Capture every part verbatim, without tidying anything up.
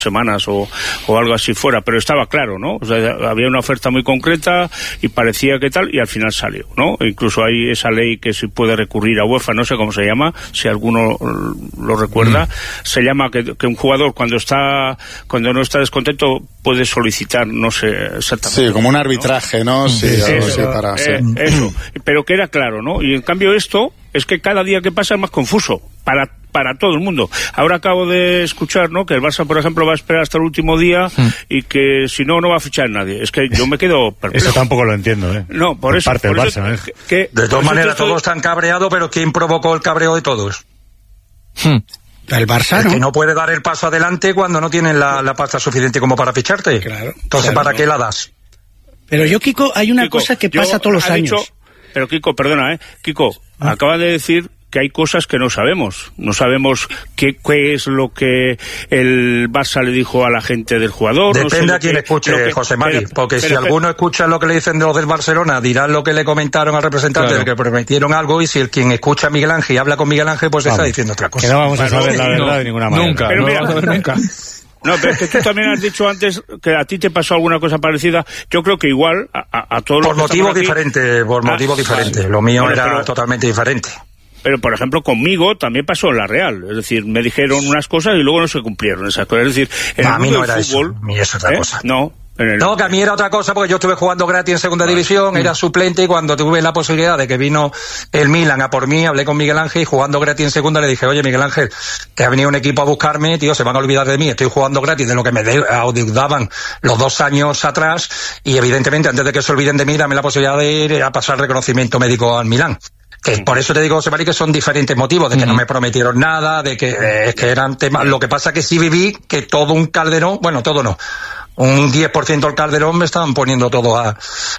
semanas o, o algo así fuera, pero estaba claro, ¿no? O sea, había una oferta muy concreta y parecía que tal, y al final salió, ¿no? E incluso hay esa ley que se puede recurrir a UEFA, no sé cómo se llama, si alguno lo recuerda, mm. se llama que, que un jugador cuando está, cuando no está descontento puede solicitar, no sé exactamente. Sí, como un arbitraje, ¿no? ¿no? Sí, eso, algo así para, eh, sí. eso, pero que era claro, ¿no? Y en cambio esto es que cada día que pasa es más confuso para para todo el mundo. Ahora acabo de escuchar, ¿no?, que el Barça, por ejemplo, va a esperar hasta el último día mm. y que si no, no va a fichar nadie. Es que yo me quedo perplejo. Eso tampoco lo entiendo, ¿eh? No, por, por eso... parte por del eso, Barça, ¿eh? Que, de todas maneras, estoy... todos están cabreados, pero ¿quién provocó el cabreo de todos? Hmm. El Barça, el ¿no? que no puede dar el paso adelante cuando no tienen la, la pasta suficiente como para ficharte. Claro. Entonces, claro, ¿para no. qué la das? Pero yo, Kiko, hay una Kiko, cosa que pasa todos los años. Dicho, pero Kiko, perdona, ¿eh? Kiko, ah. acaba de decir que hay cosas que no sabemos. No sabemos qué, qué es lo que el Barça le dijo a la gente del jugador. Depende no sé a quién que, escuche, que, José Mari, pero, porque pero, si pero, alguno escucha lo que le dicen de los del Barcelona, dirán lo que le comentaron al representante, claro, de que prometieron algo, y si el quien escucha a Miguel Ángel y habla con Miguel Ángel, pues vamos, está diciendo otra cosa. Que no vamos a saber bueno, la verdad no, de ninguna manera. Nunca, pero no mira, vamos a ver nunca. No, pero es que tú también has dicho antes que a ti te pasó alguna cosa parecida. Yo creo que igual a, a, a todos los por que motivos aquí, diferentes, por ah, motivos diferentes. Vale. Lo mío bueno, era pero, totalmente diferente. Pero, por ejemplo, conmigo también pasó en la Real. Es decir, me dijeron unas cosas y luego no se cumplieron esas cosas. Es decir, en no, el mundo a mí no del era fútbol, eso. A mí eso es otra ¿eh? cosa. No. El... No, que a mí era otra cosa, porque yo estuve jugando gratis en segunda vale. división, era suplente, y cuando tuve la posibilidad de que vino el Milan a por mí, hablé con Miguel Ángel, y jugando gratis en segunda le dije: oye, Miguel Ángel, que ha venido un equipo a buscarme, tío, se van a olvidar de mí, estoy jugando gratis de lo que me adeudaban los dos años atrás, y evidentemente antes de que se olviden de mí, dame la posibilidad de ir a pasar reconocimiento médico al Milán. Que por eso te digo, José Mari, que son diferentes motivos, de que uh-huh. no me prometieron nada, de que eh, es que eran temas. Lo que pasa es que sí viví que todo un Calderón, bueno, todo no, un diez por ciento del Calderón me estaban poniendo todo a,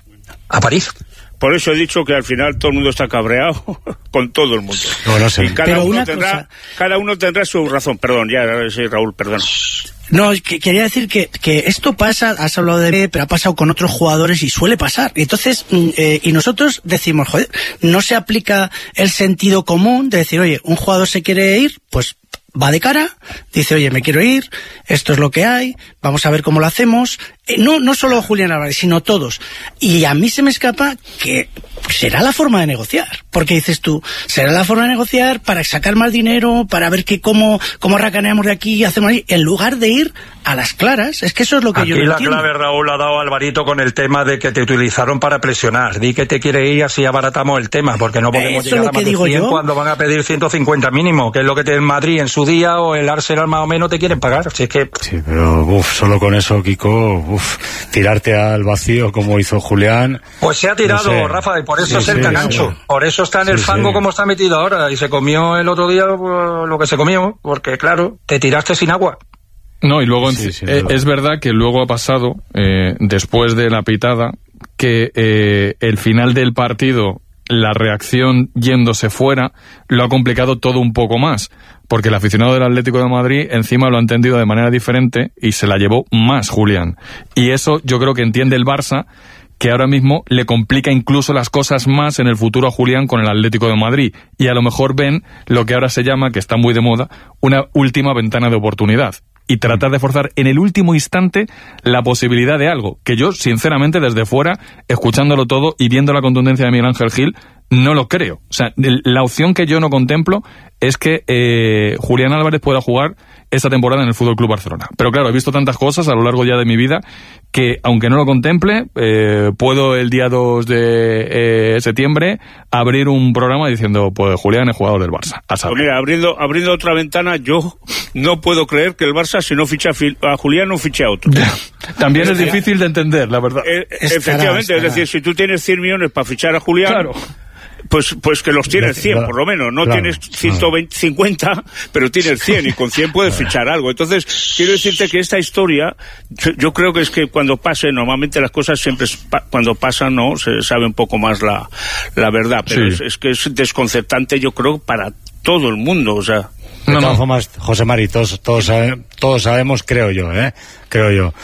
a París. Por eso he dicho que al final todo el mundo está cabreado con todo el mundo. No, no sé. Y cada, Pero uno una tendrá, cosa... cada uno tendrá su razón. Perdón, ya, sí, Raúl, perdón. No, que, quería decir que, que esto pasa, has hablado de, pero ha pasado con otros jugadores y suele pasar. Y entonces, eh, y nosotros decimos, joder, no se aplica el sentido común de decir, oye, un jugador se quiere ir, pues va de cara, dice, oye, me quiero ir, esto es lo que hay, vamos a ver cómo lo hacemos. Eh, no, no solo Julián Álvarez, sino todos. Y a mí se me escapa que será la forma de negociar, porque dices tú, será la forma de negociar para sacar más dinero, para ver que cómo, cómo racaneamos de aquí y hacemos ahí, en lugar de ir a las claras. Es que eso es lo que aquí yo no la entiendo. clave, Raúl, ha dado Alvarito con el tema de que te utilizaron para presionar. Di que te quiere ir, así abaratamos el tema, porque no podemos eso llegar es lo a más que de digo cien yo. cuando van a pedir ciento cincuenta mínimo, que es lo que te, en Madrid en su día o el Arsenal más o menos te quieren pagar. Si es que... Sí, pero uf, solo con eso, Kiko, uf, tirarte al vacío como hizo Julián. Pues se ha tirado, no sé. Rafa, y por eso Sí, es el sí, cagancho. sí. Por eso está en el Sí, fango sí. como está metido ahora, y se comió el otro día pues, lo que se comió, porque claro, te tiraste sin agua. No, y luego Sí, sí, eh, es verdad que luego ha pasado, eh, después de la pitada, que eh, el final del partido, la reacción yéndose fuera, lo ha complicado todo un poco más, porque el aficionado del Atlético de Madrid encima lo ha entendido de manera diferente y se la llevó más Julián. Y eso yo creo que entiende el Barça, que ahora mismo le complica incluso las cosas más en el futuro a Julián con el Atlético de Madrid. Y a lo mejor ven lo que ahora se llama, que está muy de moda, una última ventana de oportunidad. Y tratar de forzar en el último instante la posibilidad de algo, que yo, sinceramente, desde fuera, escuchándolo todo y viendo la contundencia de Miguel Ángel Gil, no lo creo. O sea, la opción que yo no contemplo es que eh, Julián Álvarez pueda jugar esta temporada en el Fútbol Club Barcelona. Pero claro, he visto tantas cosas a lo largo ya de mi vida que, aunque no lo contemple, eh, puedo el día dos de eh, septiembre abrir un programa diciendo, pues Julián es jugador del Barça. A saber. Pues mira, abriendo, abriendo otra ventana, yo no puedo creer que el Barça, si no ficha a Julián, no fiche a otro. También es difícil de entender, la verdad. Eh, Estará, efectivamente, estará. es decir, si tú tienes cien millones para fichar a Julián... Claro. Pues, pues que los tienes cien, Claro, por lo menos. No claro, tienes ciento cincuenta, pero tienes cien, y con cien puedes fichar algo. Entonces, quiero decirte que esta historia, yo, yo creo que es que cuando pase, normalmente las cosas siempre, pa, cuando pasan, no, se sabe un poco más la, la verdad. Pero Sí. es, es que es desconcertante, yo creo, para todo el mundo, o sea... De No, todas no. formas, José Mari, todos, todos, sabe- todos sabemos, creo yo, ¿eh? Creo yo.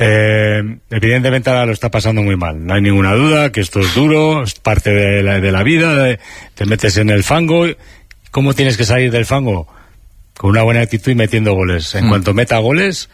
Eh, evidentemente ahora lo está pasando muy mal. No hay ninguna duda que esto es duro, es parte de la, de la vida, de- te metes en el fango. ¿Cómo tienes que salir del fango? Con una buena actitud y metiendo goles. En Mm. cuanto meta goles,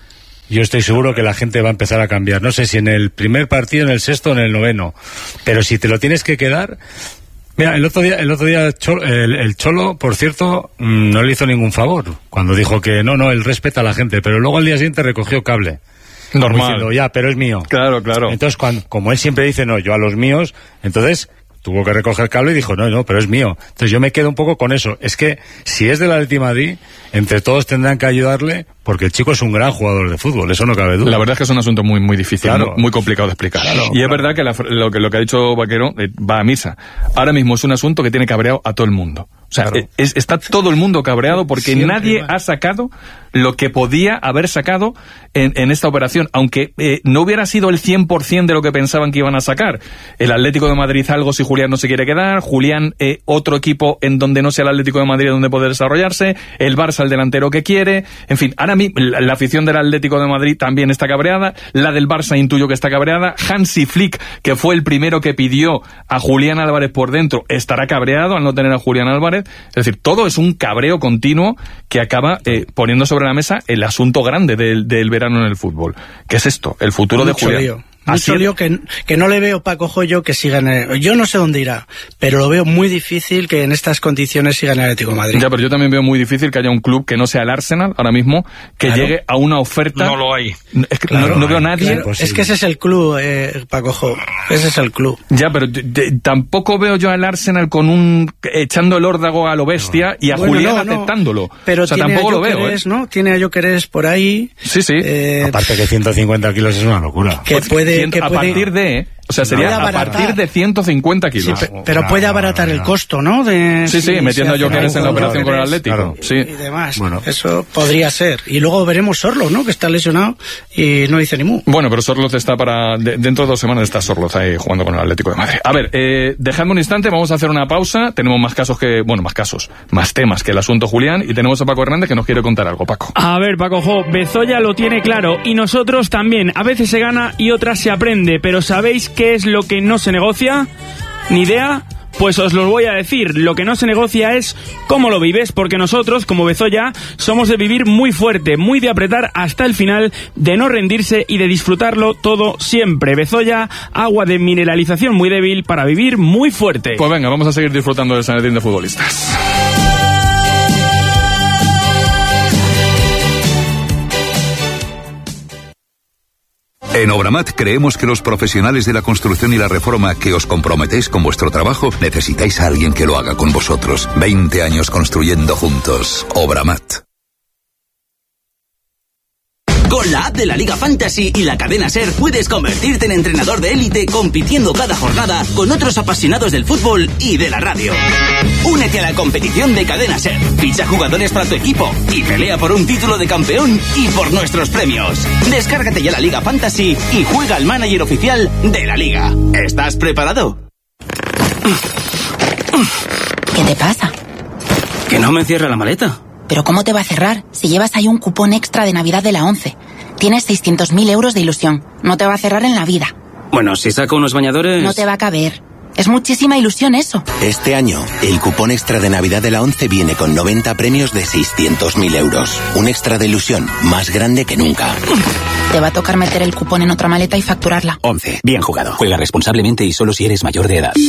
yo estoy seguro que la gente va a empezar a cambiar. No sé si en el primer partido, en el sexto o en el noveno, pero si te lo tienes que quedar... Mira, el otro día, el otro día Cholo, el, el Cholo, por cierto, mmm, no le hizo ningún favor cuando dijo que no, no, él respeta a la gente, pero luego al día siguiente recogió cable. Normal. Diciendo, ya, pero es mío. Claro, claro. Entonces, cuando, como él siempre dice, no, yo a los míos, entonces tuvo que recoger cable y dijo, no, no, pero es mío. Entonces yo me quedo un poco con eso. Es que si es del Atleti Madrid, entre todos tendrán que ayudarle, porque el chico es un gran jugador de fútbol, eso no cabe duda. La verdad es que es un asunto muy muy difícil, claro. muy, muy complicado de explicar. Claro, y claro. es verdad que la, lo, que lo que ha dicho Vaquero eh, va a misa. Ahora mismo es un asunto que tiene cabreado a todo el mundo. O sea, claro. es, está todo el mundo cabreado porque Siempre, nadie man. ha sacado lo que podía haber sacado en, en esta operación, aunque eh, no hubiera sido el cien por ciento de lo que pensaban que iban a sacar. El Atlético de Madrid algo si Julián no se quiere quedar, Julián eh, otro equipo en donde no sea el Atlético de Madrid donde poder desarrollarse, el Barça el delantero que quiere, en fin, ahora mismo la, la afición del Atlético de Madrid también está cabreada, la del Barça intuyo que está cabreada, Hansi Flick, que fue el primero que pidió a Julián Álvarez por dentro, estará cabreado al no tener a Julián Álvarez. Es decir, todo es un cabreo continuo que acaba eh, poniendo sobre la mesa el asunto grande del, del verano en el fútbol. ¿Qué es esto? El futuro Mucho de Julián. Lío. Mucho lío que, que no le veo, Paco Joyo, que siga en el... Yo no sé dónde irá, pero lo veo muy difícil que en estas condiciones siga en el Atlético de Madrid. Ya, pero yo también veo muy difícil que haya un club que no sea el Arsenal ahora mismo, que claro. llegue a una oferta... No lo hay. Es que claro, no, no veo a nadie... Claro, es que ese es el club, eh, Paco Joyo. Ese es el club. Ya, pero de, de, tampoco veo yo al Arsenal con un... echando el órdago a lo bestia no. y a bueno, Julián no, no. aceptándolo. Pero o sea, tiene tampoco a lo veo, Jokeres, ¿eh? ¿no? Tiene a Jokeres por ahí. Sí, sí. Eh, Aparte que ciento cincuenta kilos es una locura. Que puede... Cien, que a puede... partir de... O sea, sería a partir de ciento cincuenta kilos. Sí, pero no, puede abaratar no, no, no. el costo, ¿no? De, sí, sí, si metiendo a Jokeres en la operación con el Atlético. Claro. Sí. Y demás. Bueno. Eso podría ser. Y luego veremos Sorloz, ¿no? Que está lesionado y no dice ni mu. Bueno, pero Sorloz está para... De, dentro de dos semanas está Sorloz ahí jugando con el Atlético de Madrid. A ver, eh, dejadme un instante, vamos a hacer una pausa. Tenemos más casos que... Bueno, más casos. Más temas que el asunto Julián. Y tenemos a Paco Hernández que nos quiere contar algo. Paco. A ver, Paco Jo, Bezoya lo tiene claro. Y nosotros también. A veces se gana y otras se aprende. Pero ¿sabéis qué es lo que no se negocia? ¿Ni idea? Pues os lo voy a decir, lo que no se negocia es cómo lo vives, porque nosotros, como Bezoya, somos de vivir muy fuerte, muy de apretar hasta el final, de no rendirse y de disfrutarlo todo siempre. Bezoya, agua de mineralización muy débil para vivir muy fuerte. Pues venga, vamos a seguir disfrutando del San Etienne de futbolistas. En Obramat creemos que los profesionales de la construcción y la reforma que os comprometéis con vuestro trabajo necesitáis a alguien que lo haga con vosotros. veinte años construyendo juntos. Obramat. Con la app de la Liga Fantasy y la cadena SER puedes convertirte en entrenador de élite compitiendo cada jornada con otros apasionados del fútbol y de la radio. Únete a la competición de cadena SER, ficha jugadores para tu equipo y pelea por un título de campeón y por nuestros premios. Descárgate ya la Liga Fantasy y juega al manager oficial de la Liga. ¿Estás preparado? ¿Qué te pasa? Que no me cierra la maleta. ¿Pero cómo te va a cerrar si llevas ahí un cupón extra de Navidad de la ONCE? Tienes seiscientos mil euros de ilusión. No te va a cerrar en la vida. Bueno, si saco unos bañadores... No te va a caber. Es muchísima ilusión eso. Este año, el cupón extra de Navidad de la ONCE viene con noventa premios de seiscientos mil euros. Un extra de ilusión más grande que nunca. Te va a tocar meter el cupón en otra maleta y facturarla. ONCE. Bien jugado. Juega responsablemente y solo si eres mayor de edad.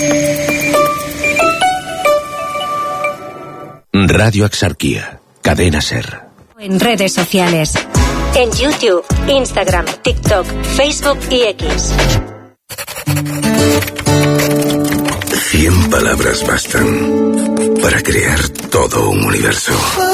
Radio Axarquía, cadena SER. En redes sociales. En YouTube, Instagram, TikTok, Facebook y X. Cien palabras bastan para crear todo un universo.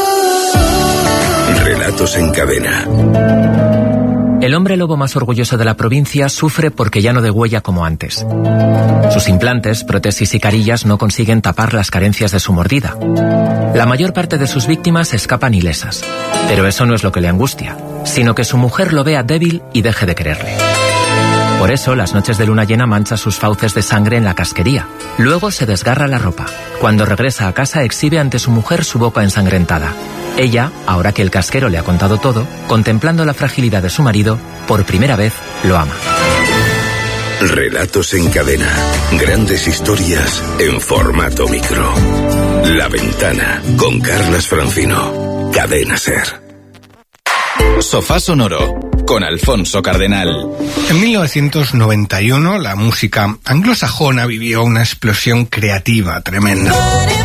Relatos en cadena. El hombre lobo más orgulloso de la provincia sufre porque ya no degüella como antes. Sus implantes, prótesis y carillas no consiguen tapar las carencias de su mordida. La mayor parte de sus víctimas escapan ilesas. Pero eso no es lo que le angustia, sino que su mujer lo vea débil y deje de quererle. Por eso, las noches de luna llena mancha sus fauces de sangre en la casquería. Luego se desgarra la ropa. Cuando regresa a casa exhibe ante su mujer su boca ensangrentada. Ella, ahora que el casquero le ha contado todo, contemplando la fragilidad de su marido, por primera vez lo ama. Relatos en cadena. Grandes historias en formato micro. La Ventana, con Carlas Francino. Cadena SER. Sofá Sonoro con Alfonso Cardenal. En mil novecientos noventa y uno la música anglosajona vivió una explosión creativa tremenda.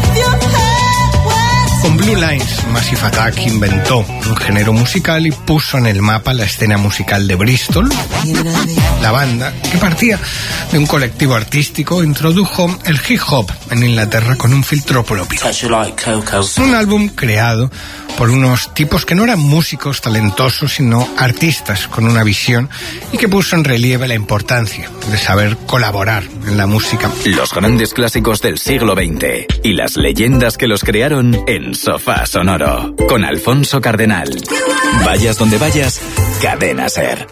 Con Blue Lines, Massive Attack inventó un género musical y puso en el mapa la escena musical de Bristol. La banda, que partía de un colectivo artístico, introdujo el hip hop en Inglaterra con un filtro propio. Un álbum creado por unos tipos que no eran músicos talentosos, sino artistas con una visión, y que puso en relieve la importancia de saber colaborar en la música. Los grandes clásicos del siglo veinte y las leyendas que los crearon en Sofá Sonoro con Alfonso Cardenal. Vayas donde vayas, Cadena Ser.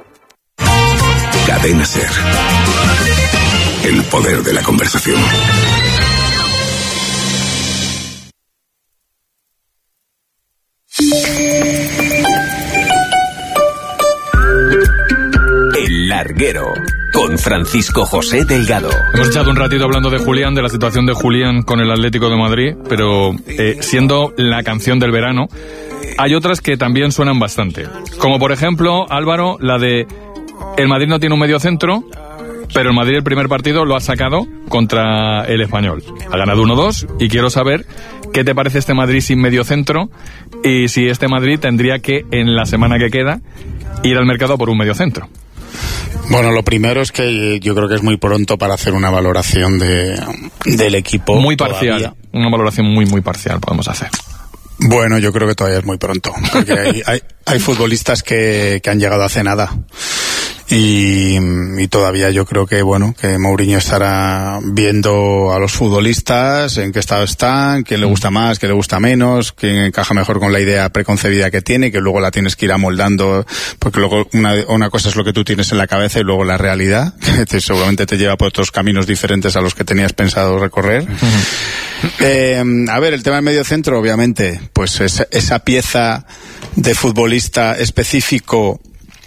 Cadena Ser. El poder de la conversación. El Larguero con Francisco José Delgado. Hemos echado un ratito hablando de Julián, de la situación de Julián con el Atlético de Madrid, pero eh, siendo la canción del verano, hay otras que también suenan bastante. Como por ejemplo, Álvaro, la de el Madrid no tiene un mediocentro, pero el Madrid el primer partido lo ha sacado contra el Español. Ha ganado uno dos y quiero saber qué te parece este Madrid sin mediocentro y si este Madrid tendría que, en la semana que queda, ir al mercado por un mediocentro. Bueno, lo primero es que yo creo que es muy pronto para hacer una valoración de, del equipo. Muy parcial, todavía. Una valoración muy, muy parcial podemos hacer. Bueno, yo creo que todavía es muy pronto, porque hay, hay, hay futbolistas que, que han llegado hace nada. Y, y todavía yo creo que, bueno, que Mourinho estará viendo a los futbolistas, en qué estado están, quién le gusta más, quién le gusta menos, quién encaja mejor con la idea preconcebida que tiene, que luego la tienes que ir amoldando, porque luego una, una cosa es lo que tú tienes en la cabeza y luego la realidad, que te, seguramente te lleva por otros caminos diferentes a los que tenías pensado recorrer. Uh-huh. Eh, a ver, el tema del mediocentro, obviamente, pues es, esa pieza de futbolista específico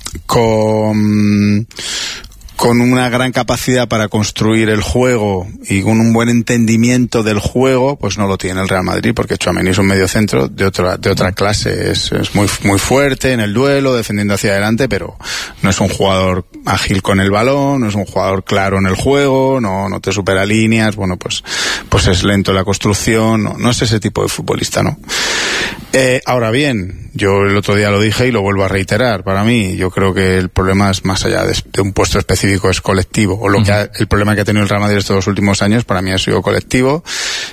con con una gran capacidad para construir el juego y con un buen entendimiento del juego, pues no lo tiene el Real Madrid, porque Tchouaméni es un mediocentro de otra de otra clase, es, es muy muy fuerte en el duelo, defendiendo hacia adelante, pero no es un jugador ágil con el balón, no es un jugador claro en el juego, no no te supera líneas, bueno, pues pues es lento en la construcción, no, no es ese tipo de futbolista, ¿no? Eh, ahora bien, yo el otro día lo dije y lo vuelvo a reiterar, para mí, yo creo que el problema es más allá de, de un puesto específico, es colectivo, o lo uh-huh. que ha, el problema que ha tenido el Real Madrid estos dos últimos años, para mí ha sido colectivo.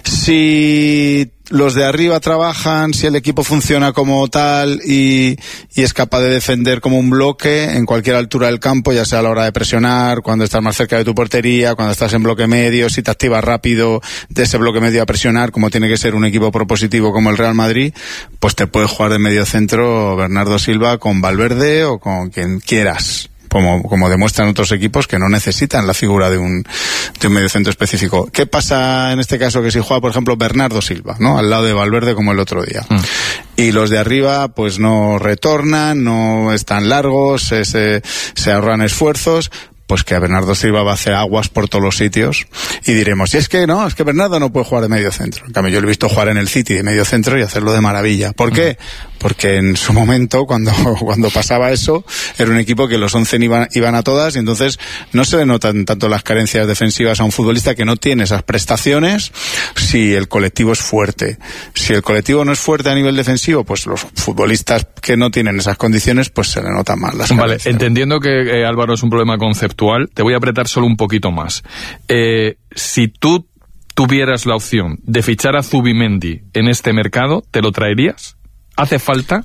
Si los de arriba trabajan, si el equipo funciona como tal y, y es capaz de defender como un bloque en cualquier altura del campo, ya sea a la hora de presionar, cuando estás más cerca de tu portería, cuando estás en bloque medio, si te activas rápido de ese bloque medio a presionar, como tiene que ser un equipo propositivo como el Real Madrid, pues te puede jugar de medio centro Bernardo Silva con Valverde o con quien quieras. Como, como demuestran otros equipos que no necesitan la figura de un, de un mediocentro específico. ¿Qué pasa en este caso? Que si juega, por ejemplo, Bernardo Silva, ¿no? Al lado de Valverde como el otro día. Mm. Y los de arriba, pues no retornan, no están largos, se, se, se ahorran esfuerzos. Pues que a Bernardo Silva va a hacer aguas por todos los sitios y diremos, si es que no, es que Bernardo no puede jugar de medio centro. En cambio, yo lo he visto jugar en el City de medio centro y hacerlo de maravilla. ¿Por qué? Porque en su momento, cuando cuando pasaba eso, era un equipo que los once iban, iban a todas y entonces no se le notan tanto las carencias defensivas a un futbolista que no tiene esas prestaciones si el colectivo es fuerte. Si el colectivo no es fuerte a nivel defensivo, pues los futbolistas que no tienen esas condiciones, pues se le notan más las carencias. Vale, entendiendo que eh, Álvaro es un problema conceptual, te voy a apretar solo un poquito más. Eh, si tú tuvieras la opción de fichar a Zubimendi en este mercado, ¿te lo traerías? ¿Hace falta?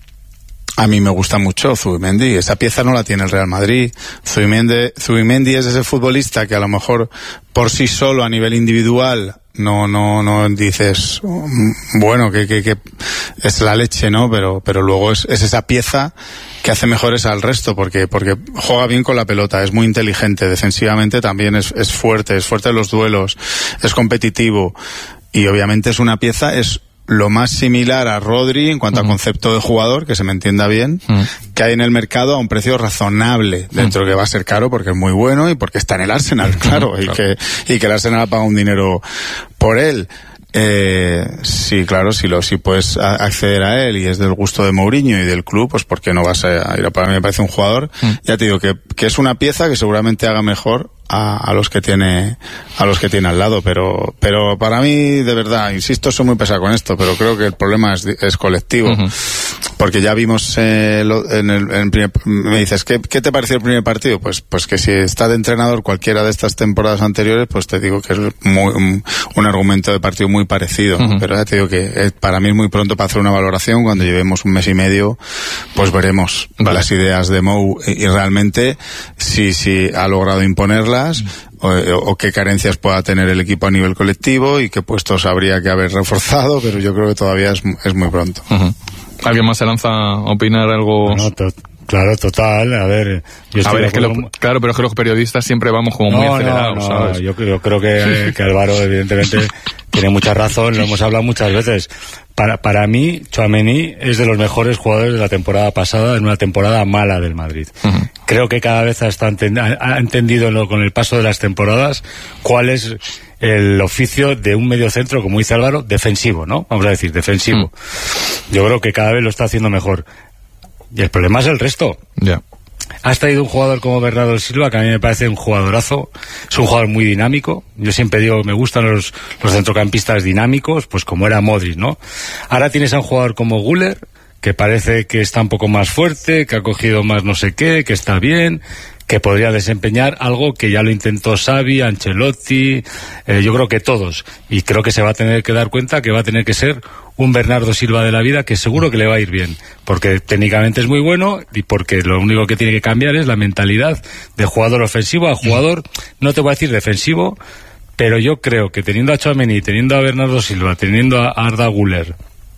A mí me gusta mucho Zubimendi, esa pieza no la tiene el Real Madrid. Zubimendi, Zubimendi es ese futbolista que a lo mejor por sí solo a nivel individual no no no dices bueno que que, que es la leche, ¿no? Pero pero luego es, es esa pieza que hace mejores al resto, porque porque juega bien con la pelota, es muy inteligente, defensivamente también es, es fuerte, es fuerte en los duelos, es competitivo y obviamente es una pieza, es lo más similar a Rodri en cuanto uh-huh. a concepto de jugador, que se me entienda bien, uh-huh. que hay en el mercado a un precio razonable, dentro uh-huh. que va a ser caro porque es muy bueno y porque está en el Arsenal, claro, uh-huh, y claro. que y que el Arsenal paga un dinero por él. Eh, sí, claro, si lo si puedes a, acceder a él y es del gusto de Mourinho y del club, pues ¿por qué no vas a ir a? Para mí me parece un jugador, mm. ya te digo, que, que es una pieza que seguramente haga mejor a, a los que tiene a los que tiene al lado, pero pero para mí, de verdad, insisto, soy muy pesado con esto, pero creo que el problema es, es colectivo, uh-huh. porque ya vimos eh, lo, en el en primer, me dices, ¿qué, ¿qué te pareció el primer partido? Pues pues que si está de entrenador cualquiera de estas temporadas anteriores, pues te digo que es muy, un, un argumento de partido muy parecido, uh-huh. pero ya te digo que eh, para mí es muy pronto para hacer una valoración. Cuando llevemos un mes y medio, pues veremos vale. las ideas de Mou y, y realmente si si ha logrado imponerlas. O, o qué carencias pueda tener el equipo a nivel colectivo y qué puestos habría que haber reforzado, pero yo creo que todavía es, es muy pronto. Uh-huh. ¿Alguien más se lanza a opinar algo? No, to- claro, total, a ver... Yo a ver, es que lo, claro, pero es que los periodistas siempre vamos como no, muy acelerados, no, no, ¿sabes? Yo, yo creo que, que Álvaro, evidentemente, tiene mucha razón, lo hemos hablado muchas veces. Para, para mí, Tchouaméni es de los mejores jugadores de la temporada pasada, en una temporada mala del Madrid. Uh-huh. Creo que cada vez está enten, ha entendido lo, con el paso de las temporadas cuál es el oficio de un mediocentro, como dice Álvaro, defensivo, ¿no? Vamos a decir, defensivo. Uh-huh. Yo creo que cada vez lo está haciendo mejor. Y el problema es el resto. Ya. Yeah. Has traído un jugador como Bernardo Silva, que a mí me parece un jugadorazo, es un jugador muy dinámico. Yo siempre digo, me gustan los, los centrocampistas dinámicos, pues como era Modric, ¿no? Ahora tienes a un jugador como Güler, que parece que está un poco más fuerte, que ha cogido más no sé qué, que está bien, que podría desempeñar algo que ya lo intentó Xavi, Ancelotti, eh, yo creo que todos, y creo que se va a tener que dar cuenta que va a tener que ser un Bernardo Silva de la vida, que seguro que le va a ir bien, porque técnicamente es muy bueno y porque lo único que tiene que cambiar es la mentalidad de jugador ofensivo a jugador, no te voy a decir defensivo, pero yo creo que teniendo a Tchouaméni, teniendo a Bernardo Silva, teniendo a Arda Güler,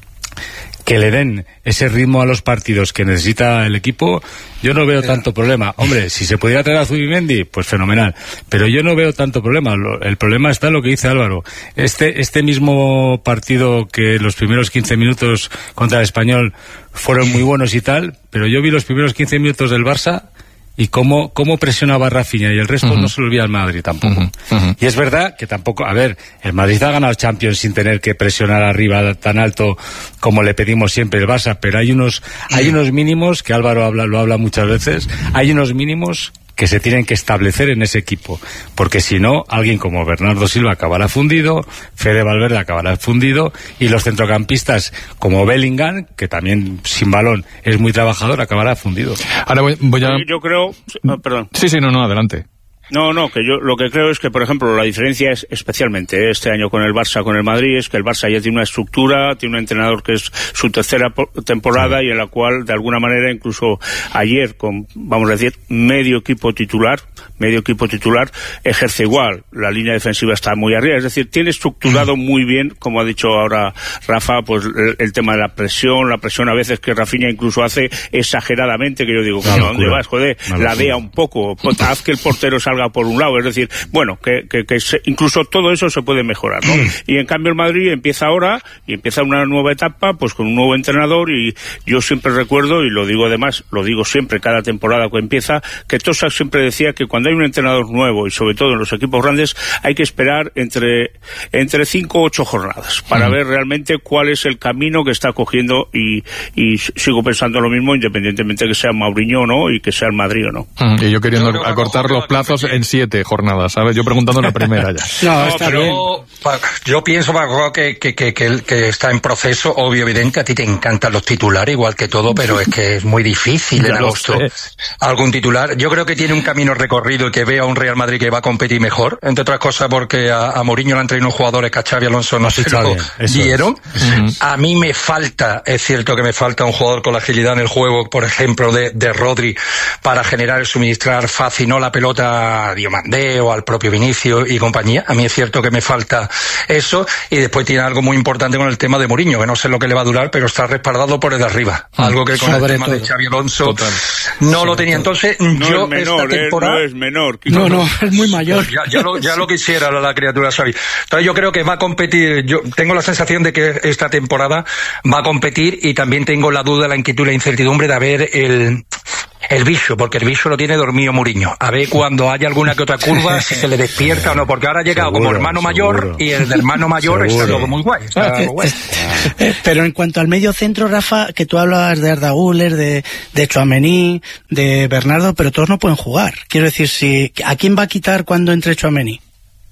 que le den ese ritmo a los partidos que necesita el equipo, yo no veo tanto problema. Hombre, si se pudiera traer a Zubimendi, pues fenomenal, pero yo no veo tanto problema. El problema está en lo que dice Álvaro. Este, este mismo partido, que los primeros quince minutos contra el Español fueron muy buenos y tal, pero yo vi los primeros quince minutos del Barça y cómo, cómo presionaba a Rafinha, y el resto uh-huh. no se lo olvida al Madrid tampoco. Uh-huh. Uh-huh. Y es verdad que tampoco, a ver, el Madrid ha ganado Champions sin tener que presionar arriba tan alto como le pedimos siempre el Barça, pero hay unos, hay unos mínimos, que Álvaro habla, lo habla muchas veces, hay unos mínimos que se tienen que establecer en ese equipo, porque si no, alguien como Bernardo Silva acabará fundido, Fede Valverde acabará fundido, y los centrocampistas como Bellingham, que también sin balón es muy trabajador, acabará fundido. Ahora voy, voy a... Yo creo... Oh, perdón. Sí, sí, no, no, adelante. No, no, que yo lo que creo es que, por ejemplo, la diferencia es, especialmente este año con el Barça, con el Madrid, es que el Barça ya tiene una estructura, tiene un entrenador que es su tercera temporada, sí, y en la cual, de alguna manera, incluso ayer, con, vamos a decir, medio equipo titular, medio equipo titular, ejerce igual. La línea defensiva está muy arriba, es decir, tiene estructurado muy bien, como ha dicho ahora Rafa, pues el, el tema de la presión, la presión a veces que Rafinha incluso hace exageradamente, que yo digo, ¿a dónde vas? Joder, la dea un poco, haz que el portero salga por un lado, es decir, bueno, que, que, que se, incluso todo eso se puede mejorar, ¿no? Y en cambio el Madrid empieza ahora, y empieza una nueva etapa, pues con un nuevo entrenador, y yo siempre recuerdo, y lo digo además, lo digo siempre cada temporada que empieza, que Tosak siempre decía que cuando hay un entrenador nuevo, y sobre todo en los equipos grandes, hay que esperar entre entre cinco o ocho jornadas, para uh-huh. ver realmente cuál es el camino que está cogiendo, y, y sigo pensando lo mismo, independientemente que sea Mourinho o no, y que sea el Madrid o no. Uh-huh. Y yo queriendo yo acortar los plazos en siete jornadas, ¿sabes? Yo preguntando la primera ya. No, no, pero bien. Yo pienso, Paco, que, que, que, que, que está en proceso, obvio, evidente. A ti te encantan los titulares, igual que todo, pero es que es muy difícil en agosto algún titular. Yo creo que tiene un camino recorrido y que veo a un Real Madrid que va a competir mejor, entre otras cosas porque a, a Mourinho le han traído unos jugadores que a Xabi Alonso no se lo dieron. Uh-huh. A mí me falta, es cierto que me falta un jugador con la agilidad en el juego, por ejemplo, de, de Rodri, para generar, suministrar fácil, no la pelota a Diomandé o al propio Vinicio y compañía. A mí es cierto que me falta eso, y después tiene algo muy importante con el tema de Mourinho, que no sé lo que le va a durar, pero está respaldado por el de arriba. Ah, algo que con el tema todo. de Xabi Alonso Total. no sí, lo tenía. Entonces, no yo es menor, esta temporada... no es menor. No, no, es muy mayor. Ya, ya, lo, ya lo quisiera la, la criatura Xavi. Entonces yo creo que va a competir, yo tengo la sensación de que esta temporada va a competir, y también tengo la duda, la inquietud, la incertidumbre de ver el... el bicho, porque el bicho lo tiene dormido Mourinho. A ver cuando haya alguna que otra curva, si se le despierta o no, porque ahora ha llegado seguro, como hermano seguro. mayor y el hermano mayor seguro. está todo muy guay. Está ah, guay. Pero en cuanto al medio centro, Rafa, que tú hablabas de Arda Güler, de, de Tchouaméni, de Bernardo, pero todos no pueden jugar. Quiero decir, si ¿a quién va a quitar cuando entre Tchouaméni?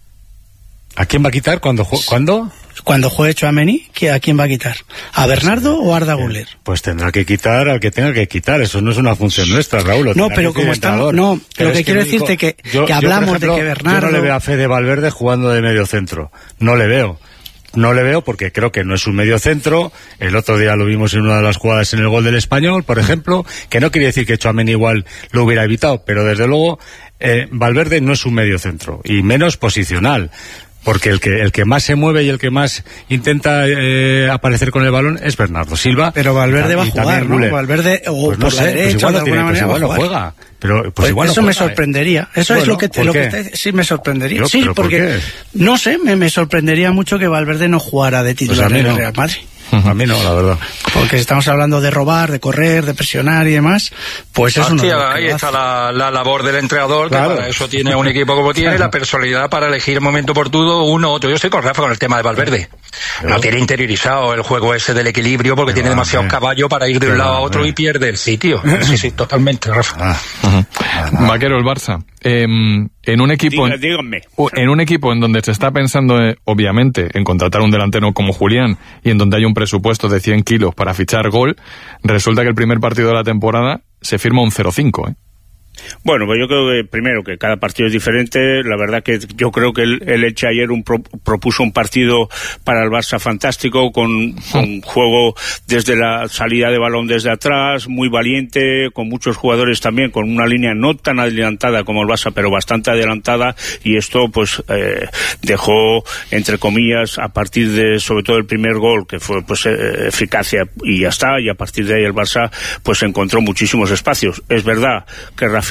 ¿A quién va a quitar cuando ju- cuándo? Cuando juegue Tchouaméni, ¿a quién va a quitar? ¿A Bernardo o a Arda Güler? Pues tendrá que quitar al que tenga que quitar. Eso no es una función nuestra, Raúl. No, pero como estamos... No, pero lo que quiero decirte es que, yo, que hablamos yo, ejemplo, de que Bernardo... Yo no le veo a Fede Valverde jugando de medio centro. No le veo. No le veo porque creo que no es un medio centro. El otro día lo vimos en una de las jugadas en el gol del Español, por ejemplo, que no quiere decir que Tchouaméni igual lo hubiera evitado, pero desde luego eh, Valverde no es un medio centro, y menos posicional. Porque el que el que más se mueve y el que más intenta eh, aparecer con el balón es Bernardo Silva. Pero Valverde y, va a jugar, ¿no? Güler. Valverde o pues no por sé, la derecha, pues igual de no tiene, alguna pues manera igual va a no jugar. juega. Pero pues pues igual eso no me juega, sorprendería. Eso bueno, es lo que te, ¿por lo qué? que te, sí me sorprendería. Yo, sí, ¿pero porque por qué? no sé, me, me sorprendería mucho que Valverde no jugara de titular pues en no. el Real Madrid. A mí no, la verdad. Porque estamos hablando de robar, de correr, de presionar y demás, pues eso Hostia, no. ahí está la, la labor del entrenador, claro. Que para eso tiene un equipo como tiene, claro. La personalidad para elegir el momento oportuno, uno u otro. Yo estoy con Rafa con el tema de Valverde. Pero no tiene interiorizado el juego ese del equilibrio porque pero tiene demasiados caballos para ir de un lado a otro y pierde el sitio. Sí, sí, totalmente, Rafa. Ah. Uh-huh. Vaquero, el Barça. Eh, en un equipo Diga, díganme. en un equipo en donde se está pensando eh, obviamente en contratar un delantero como Julián y en donde hay un presupuesto de cien kilos para fichar gol, resulta que el primer partido de la temporada se firma un cero cinco, ¿eh? Bueno, pues yo creo que primero que cada partido es diferente. La verdad que yo creo que el, el Elche ayer un pro, propuso un partido para el Barça fantástico, con, con juego desde la salida de balón desde atrás, muy valiente, con muchos jugadores también, con una línea no tan adelantada como el Barça, pero bastante adelantada, y esto pues eh, dejó, entre comillas, a partir de sobre todo el primer gol, que fue pues eh, eficacia y ya está, y a partir de ahí el Barça pues encontró muchísimos espacios. Es verdad que Rafinha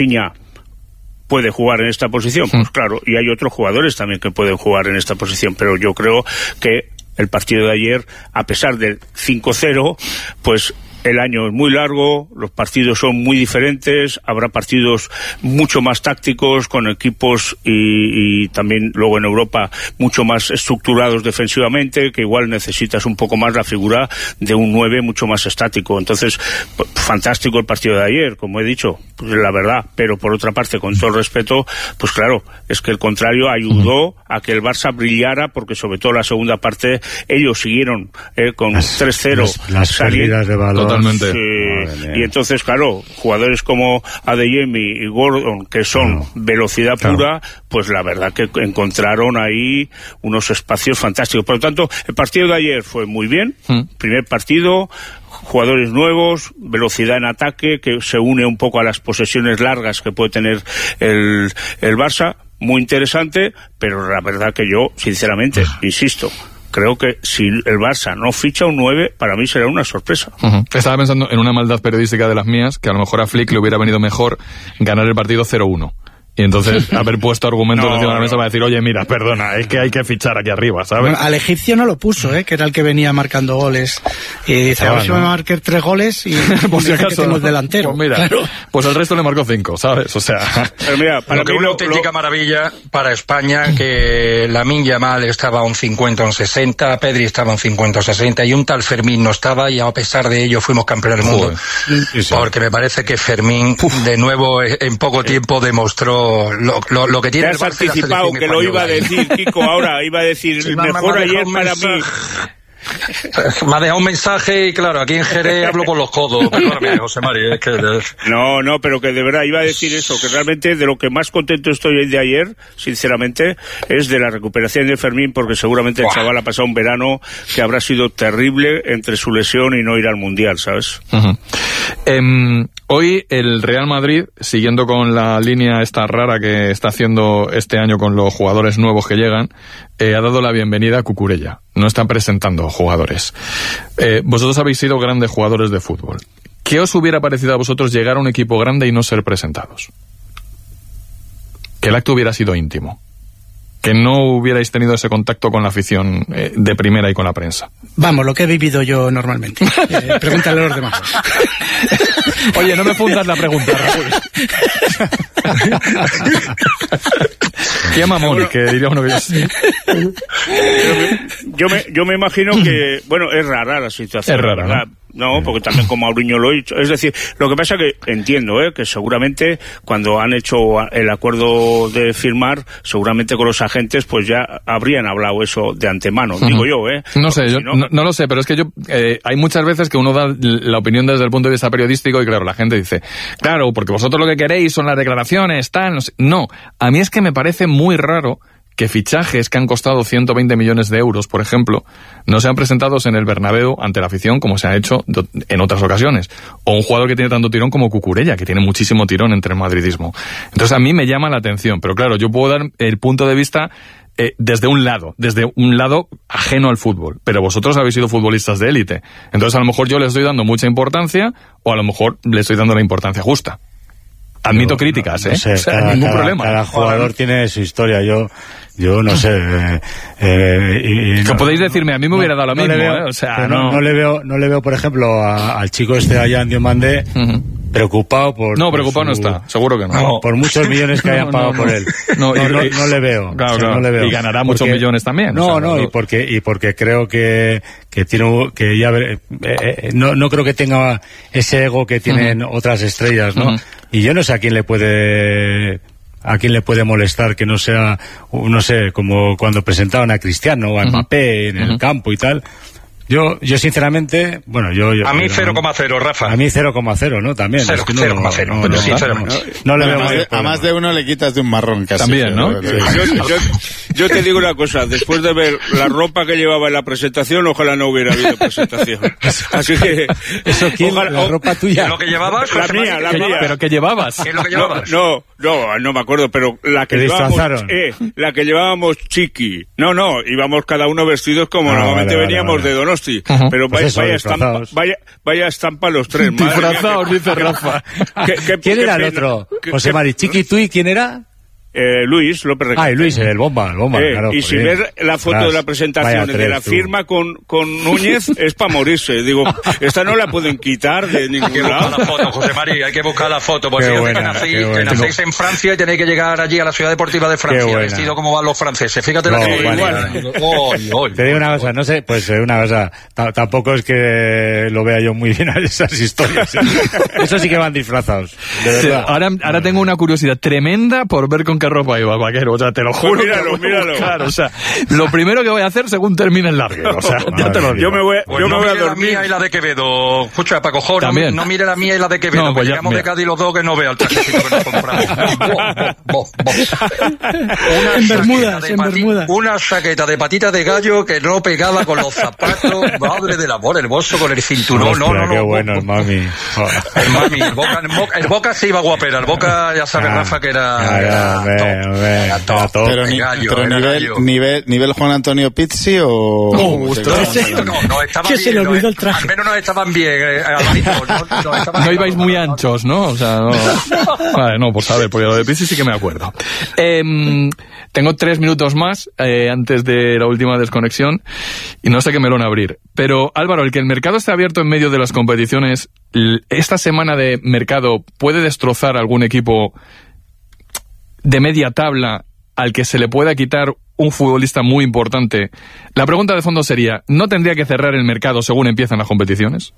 puede jugar en esta posición, pues claro, y hay otros jugadores también que pueden jugar en esta posición, pero yo creo que el partido de ayer, a pesar del cinco cero, pues el año es muy largo, los partidos son muy diferentes, habrá partidos mucho más tácticos, con equipos y, y también luego en Europa mucho más estructurados defensivamente, que igual necesitas un poco más la figura de un nueve mucho más estático. Entonces, pues, fantástico el partido de ayer, como he dicho, pues, la verdad, pero por otra parte, con todo el respeto, pues claro, es que el contrario ayudó a que el Barça brillara, porque sobre todo la segunda parte ellos siguieron eh, con las, tres cero las, las salidas de balón. Totalmente. Sí, y entonces, claro, jugadores como Adeyemi y Gordon, que son no, velocidad claro. pura, pues la verdad que encontraron ahí unos espacios fantásticos. Por lo tanto, el partido de ayer fue muy bien, mm. primer partido, jugadores nuevos, velocidad en ataque, que se une un poco a las posesiones largas que puede tener el, el Barça, muy interesante, pero la verdad que yo, sinceramente, insisto, creo que si el Barça no ficha un nueve, para mí será una sorpresa. Uh-huh. Estaba pensando en una maldad periodística de las mías, que a lo mejor a Flick le hubiera venido mejor ganar el partido cero uno. Y entonces haber puesto argumentos no, encima de la mesa no. para decir, oye, mira, perdona, es que hay que fichar aquí arriba, ¿sabes? Bueno, al egipcio no lo puso, ¿eh? Que era el que venía marcando goles. Y dice, ah, a ver si me marqué tres goles y por si acaso, que tengo el delantero. Pues mira, claro. Pues el resto le marcó cinco, ¿sabes? O sea... Pero mira, para lo que una auténtica lo... maravilla para España, que Lamine Yamal estaba a un cincuenta, un sesenta, Pedri estaba a un cincuenta, un sesenta, y un tal Fermín no estaba, y a pesar de ello fuimos campeones del mundo. Sí, sí. Porque me parece que Fermín, Uf. de nuevo, en poco tiempo demostró lo, lo Lo que tiene te has anticipado que lo iba a decir, Kiko, ahora iba a decir sí, mejor ayer para mí. Me ha dejado un mensaje y claro, aquí en Jerez hablo por los codos. Perdóname, José Mari, es que... No, no, pero que de verdad iba a decir eso, que realmente de lo que más contento estoy de ayer, sinceramente, es de la recuperación de Fermín, porque seguramente el chaval ha pasado un verano que habrá sido terrible entre su lesión y no ir al Mundial, ¿sabes? Uh-huh. Um, hoy el Real Madrid, siguiendo con la línea esta rara que está haciendo este año con los jugadores nuevos que llegan, eh, ha dado la bienvenida a Cucurella. No están presentando jugadores. Eh, vosotros habéis sido grandes jugadores de fútbol. ¿Qué os hubiera parecido a vosotros llegar a un equipo grande y no ser presentados? Que el acto hubiera sido íntimo. Que no hubierais tenido ese contacto con la afición eh, de primera y con la prensa. Vamos, lo que he vivido yo normalmente. Eh, pregúntale a los demás. Oye, no me fundas la pregunta, Raúl. Qué mamón, que diría uno que yo sí. Yo me, yo me imagino que, bueno, es rara la situación. Es rara, ¿verdad? ¿no? No, porque también como Mauriño lo ha dicho. Es decir, lo que pasa que entiendo, ¿eh? que seguramente cuando han hecho el acuerdo de firmar, seguramente con los agentes, pues ya habrían hablado eso de antemano, uh-huh. digo yo, ¿eh? No sé, yo, si no... No, no lo sé, pero es que yo, eh, hay muchas veces que uno da la opinión desde el punto de vista periodístico y claro, la gente dice, claro, porque vosotros lo que queréis son las declaraciones, tal, no sé. No, a mí es que me parece muy raro que fichajes que han costado ciento veinte millones de euros, por ejemplo, no sean presentados en el Bernabéu ante la afición como se ha hecho en otras ocasiones. O un jugador que tiene tanto tirón como Cucurella, que tiene muchísimo tirón entre el madridismo. Entonces a mí me llama la atención, pero claro, yo puedo dar el punto de vista eh, desde un lado, desde un lado ajeno al fútbol. Pero vosotros habéis sido futbolistas de élite. Entonces a lo mejor yo les estoy dando mucha importancia o a lo mejor le estoy dando la importancia justa. Admito no, críticas, ¿eh? No sé, o sea, cada, ningún cada, problema. Cada jugador tiene su historia. Yo, yo no sé. Eh, eh, y, y que no, podéis decirme, a mí me no, hubiera dado lo no mismo, veo, ¿eh? O sea, no, no... no le veo, no le veo, por ejemplo, a, al chico este allá en Diomandé, uh-huh. preocupado por. No, preocupado por su, no está, seguro que no. no. Por muchos millones que hayan no, pagado no, por él. No, no, y, no, no le veo. Claro, o sea, claro. No le veo. Y ganará porque, muchos millones también. No, o sea, no, no, y porque, y porque creo que, que tiene, que ya, eh, eh, no, no creo que tenga ese ego que tienen uh-huh. otras estrellas, ¿no? Uh-huh. Y yo no sé a quién le puede, a quién le puede molestar que no sea, no sé, como cuando presentaban a Cristiano o a Mbappé uh-huh. en el uh-huh. campo y tal. Yo, yo sinceramente, bueno, yo... yo a mí cero coma cero, Rafa. A mí cero coma cero, ¿no? También. cero coma cero, no, no, no, no, sinceramente. No, no, no le a, veo más de, a más de uno le quitas de un marrón casi. También, ¿no? Sí. Yo, yo, yo te digo una cosa, después de ver la ropa que llevaba en la presentación, ojalá no hubiera habido presentación. Así que... ¿Eso quién? Ojalá, la ropa tuya. ¿Lo que llevabas? La mía, la mía. ¿Pero qué llevabas? ¿Qué es lo que llevabas? No, no, no me acuerdo, pero la que llevábamos... Eh, la que llevábamos Chiqui. No, no, íbamos cada uno vestidos como ah, normalmente vale, veníamos vale, vale. de Donosti. Uh-huh. Pero pues eso, vaya, estampa, vaya, vaya estampa los tres. Disfrazados, dice Rafa. ¿Qué, qué, ¿Quién qué era pena? el otro? ¿Qué, José Mari, Chiqui, tú y quién era? Eh, Luis López Requete. Ah, y Luis, el bomba, el bomba, eh, claro. Y si ves la foto Tras, de la presentación tres, de la tú. firma con, con Núñez, es para morirse. Digo, esta no la pueden quitar de ningún hay que lado. Buscar la foto, José María, hay que buscar la foto. Porque fíjate buena, que nacéis, que nacéis en Francia y tenéis que llegar allí a la ciudad deportiva de Francia, vestido como van los franceses. Fíjate no, la que vale, igual. Oh, oh, Te digo una cosa, no sé, pues una cosa, t- tampoco es que lo vea yo muy bien a esas historias. Eso sí que van disfrazados, de verdad. Sí, ahora, ahora tengo una curiosidad tremenda por ver con qué ropa iba, vaquero. O sea, te lo juro. Pues míralo, que míralo. Buscar, o sea, lo primero que voy a hacer según termine el larguero. O sea, ya te lo digo. Yo me voy, pues yo no me voy a mire dormir. La mía y la de Quevedo. Escucha, Paco Jorge, no, no mire la mía y la de Quevedo. No, pues ya, llegamos mira. de Cádiz los dos que no vea el trajecito que nos compramos. Bo, bo, bo. En Bermudas, en Bermudas. Una chaqueta de patita de gallo que no pegaba con los zapatos. Madre del amor, el bolso con el cinturón. Hostia, no, no, no. Qué bueno, el mami. Oh. El mami, el Boca, el Boca, el Boca se iba guapera. El Boca, ya sabes, ah, Rafa, que era. Ah, era, hombre, top, hombre, era top. top. Pero, ni, gallo, pero nivel, nivel, nivel Juan Antonio Pizzi o. No, no, no, no estaban bien. Se le olvidó el traje. Al menos no estaban bien. Eh, no, no, no, estaban no ibais muy anchos, ¿no? O sea, no. Vale, no, pues a ver, porque lo de Pizzi sí que me acuerdo. Eh, tengo tres minutos más eh, antes de la última desconexión y no sé qué melón abrir. Pero, Álvaro, el que el mercado esté abierto en medio de las competiciones, esta semana de mercado puede destrozar algún equipo de media tabla al que se le pueda quitar un futbolista muy importante. La pregunta de fondo sería, ¿no tendría que cerrar el mercado según empiezan las competiciones?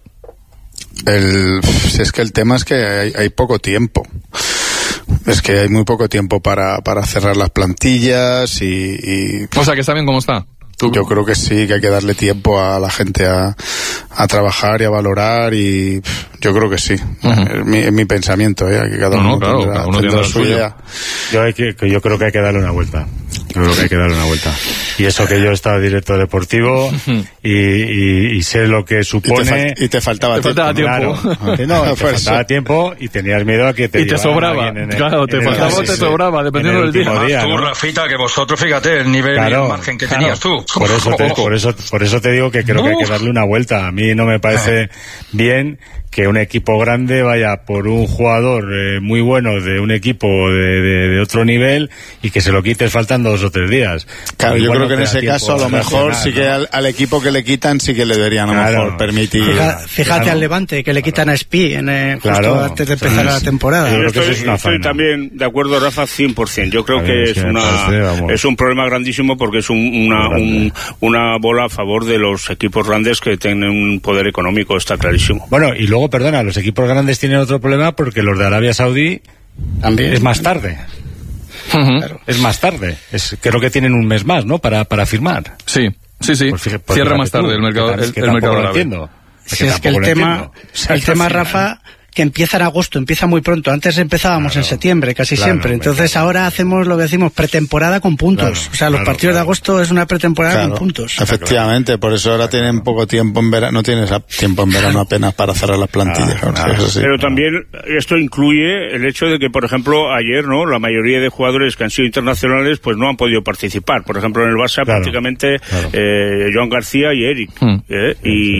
El, si es que el tema es que hay, hay poco tiempo. Es que hay muy poco tiempo para, para cerrar las plantillas y, y... O sea, que está bien cómo está. ¿Tú? Yo creo que sí, que hay que darle tiempo a la gente a, a trabajar y a valorar y yo creo que sí. Uh-huh. Es, mi, es mi pensamiento, ¿eh? Que cada no, uno no, claro, tendrá, cada uno tendrá tiene su idea. Yo, hay que, yo creo que hay que darle una vuelta. Yo creo que hay que darle una vuelta. Y eso que yo he estado director deportivo y, y, y sé lo que supone... Y te, fal- y te faltaba te tiempo. Faltaba tiempo. Claro. No, te faltaba tiempo y tenías miedo a que te... Y te sobraba. En el, claro, te faltaba o te sobraba, dependiendo del día. día tú, ¿no? Rafita, que vosotros, fíjate, el nivel claro, y el margen que claro. tenías tú. Por eso, te, por, eso, por eso te digo que creo no. que hay que darle una vuelta. A mí no me parece bien que un equipo grande vaya por un jugador eh, muy bueno de un equipo de, de, de otro nivel y que se lo quites faltando dos o tres días. Claro, yo igual creo creo que en ese caso a lo mejor sí que al, al equipo que le quitan sí que le deberían a lo claro, mejor permitir. Fija, fíjate claro. al Levante que le quitan a Spi en, eh, justo claro, antes de empezar sí, la temporada. Yo estoy, es una estoy también de acuerdo, Rafa, cien por ciento. Yo creo que es una es un problema grandísimo porque es un, una un, una bola a favor de los equipos grandes que tienen un poder económico, está clarísimo. Bueno, y luego, perdona, los equipos grandes tienen otro problema porque los de Arabia Saudí también es más tarde. Uh-huh. Claro, es más tarde. Es, creo que tienen un mes más, ¿no? Para, para firmar. Sí, sí, sí. Pues fíjate, Cierra más tarde tú, el mercado, el, el mercado árabe. Entiendo. Si es que el tema, el tema, Rafa, que empieza en agosto, empieza muy pronto. Antes empezábamos claro, en septiembre, casi claro, siempre. Entonces claro. ahora hacemos lo que decimos pretemporada con puntos. Claro, o sea, los claro, partidos claro. de agosto es una pretemporada claro, con puntos. Efectivamente, por eso ahora tienen poco tiempo en verano, no tienes tiempo en verano apenas para cerrar las plantillas. Claro, claro, eso sí. Pero también esto incluye el hecho de que, por ejemplo, ayer, ¿no? La mayoría de jugadores que han sido internacionales, pues no han podido participar. Por ejemplo, en el Barça claro, prácticamente claro. Eh, Joan García y Eric, hmm. ¿eh?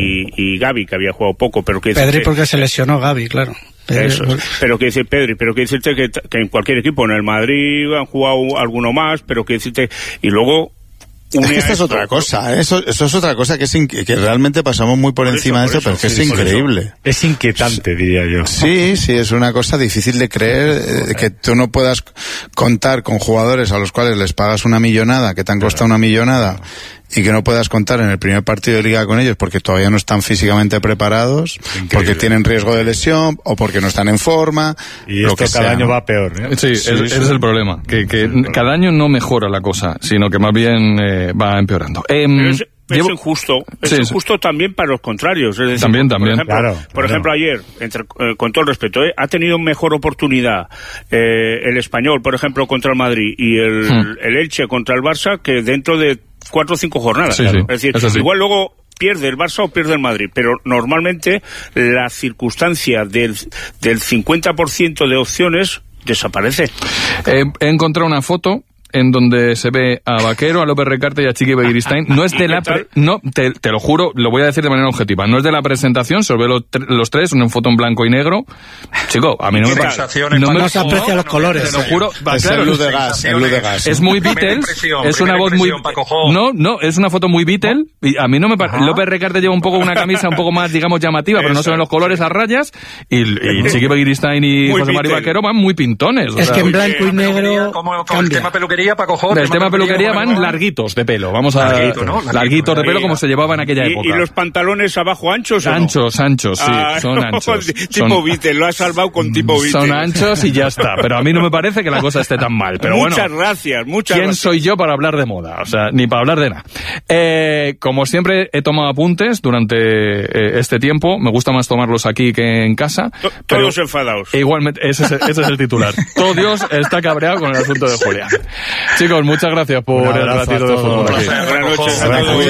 y, y Gavi, que había jugado poco, pero que Pedri que, porque se lesionó Gavi, claro. Eso es. Pero que decir Pedri, pero que decirte que, que en cualquier equipo, en el Madrid han jugado alguno más, pero que decirte, y luego es que esta es otra cosa, ¿eh? eso, eso es otra cosa que es in, que realmente pasamos muy por, por encima eso, por de eso, pero sí, que es increíble. Eso. Es inquietante, diría yo. Sí, sí, es una cosa difícil de creer, eh, que tú no puedas contar con jugadores a los cuales les pagas una millonada, que te han costado una millonada, y que no puedas contar en el primer partido de liga con ellos porque todavía no están físicamente preparados, increíble. Porque tienen riesgo de lesión o porque no están en forma. Y esto cada sea, año ¿no? va peor, ¿eh? Sí, sí, es, sí. ese es el problema, que, que sí, cada año no mejora la cosa, sino que más bien eh, va empeorando. Eh, es, es injusto, es sí, injusto sí. también para los contrarios. Es decir, también, también. Por ejemplo, claro, por claro. ejemplo ayer, entre, eh, con todo el respeto, eh, ha tenido mejor oportunidad eh, el Español, por ejemplo, contra el Madrid y el, hmm. el Elche contra el Barça que dentro de cuatro o cinco jornadas. Sí, sí, es decir, sí. igual luego pierde el Barça o pierde el Madrid, pero normalmente la circunstancia del, del cincuenta por ciento de opciones desaparece. Eh, he encontrado una foto en donde se ve a Vaquero, a López Recarte y a Chiqui Begiristain. No es de la... Pre- no, te, te lo juro, lo voy a decir de manera objetiva. No es de la presentación, se ve los, los tres, una foto en blanco y negro. Chico, a mí no me parece... No, no se aprecian los colores. Te lo juro. Va, es claro, el luz de gas, el luz de gas. Es muy Beatles, es una voz muy... No, no, es una foto muy Beatle. Y a mí no me parece... López Recarte lleva un poco una camisa un poco más, digamos, llamativa, pero no se ven los colores a rayas. Y, y Chiqui Begiristain y José María Vaquero van muy pintones. Es que en blanco y negro... Como el tema peluquería, Paco Jorge... El tema peluquería van larguitos de pelo, vamos a... Larguito, ¿no? Larguito, larguitos de pelo como se llevaba en aquella ¿Y, época. ¿Y los pantalones abajo anchos o no? Anchos, anchos, sí, ah, son no, anchos. Tipo son... Beatle, lo has salvado con tipo Beatle. Son anchos y ya está, pero a mí no me parece que la cosa esté tan mal. Pero muchas bueno, gracias, muchas ¿quién gracias. soy yo para hablar de moda? O sea, ni para hablar de nada. Eh, como siempre, he tomado apuntes durante eh, este tiempo. Me gusta más tomarlos aquí que en casa. T- todos enfadados. Igualmente, ese es, ese es el titular. Todo Dios está cabreado con el asunto de Julia. Chicos, muchas gracias por el ratito de fútbol aquí. Buenas noches.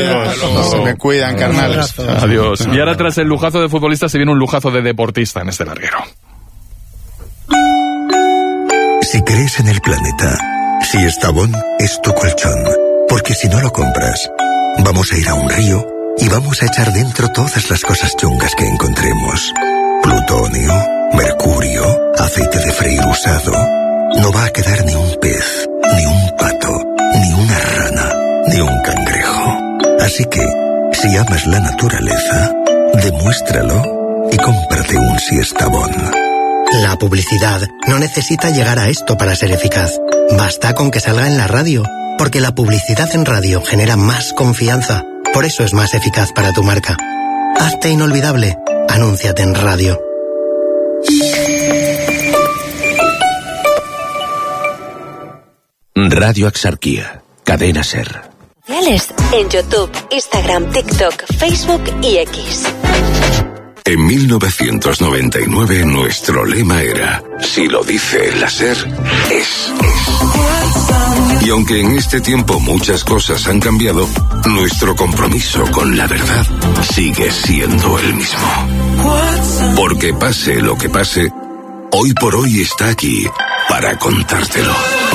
Se me cuidan, carnales. Adiós. Y ahora, tras el lujazo de futbolista, se viene un lujazo de deportista en este larguero. Si crees en el planeta, si Estavón es tu colchón, porque si no lo compras, vamos a ir a un río y vamos a echar dentro todas las cosas chungas que encontremos. Plutonio, mercurio, aceite de freír usado. No va a quedar ni un pez, ni un pato, ni una rana, ni un cangrejo. Así que, si amas la naturaleza, demuéstralo y cómprate un Siestabón. La publicidad no necesita llegar a esto para ser eficaz. Basta con que salga en la radio, porque la publicidad en radio genera más confianza. Por eso es más eficaz para tu marca. Hazte inolvidable. Anúnciate en radio. Radio Axarquía, Cadena SER. En YouTube, Instagram, TikTok, Facebook y X. En mil novecientos noventa y nueve nuestro lema era: si lo dice la SER, es, es. Y aunque en este tiempo muchas cosas han cambiado, nuestro compromiso con la verdad sigue siendo el mismo. Porque pase lo que pase, hoy por hoy está aquí para contártelo.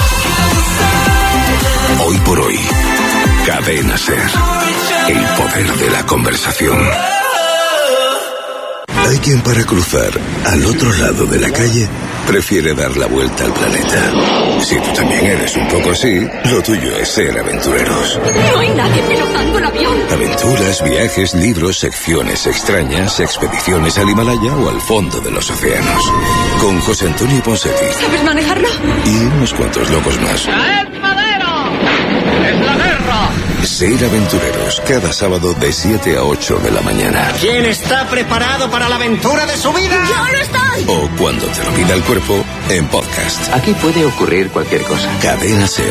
Hoy por hoy, Cadena SER, el poder de la conversación. Hay quien para cruzar al otro lado de la calle prefiere dar la vuelta al planeta. Si tú también eres un poco así, lo tuyo es ser aventureros. No hay nadie pilotando el avión. Aventuras, viajes, libros, secciones extrañas, expediciones al Himalaya o al fondo de los océanos. Con José Antonio Ponseti. ¿Sabes manejarlo? Y unos cuantos locos más. ¡Traed madera! ¡Es la guerra! Ser aventureros, cada sábado de siete a ocho de la mañana. ¿Quién está preparado para la aventura de su vida? ¡Yo no estoy! O cuando te lo pida el cuerpo, en podcast. Aquí puede ocurrir cualquier cosa. Cadena Ser.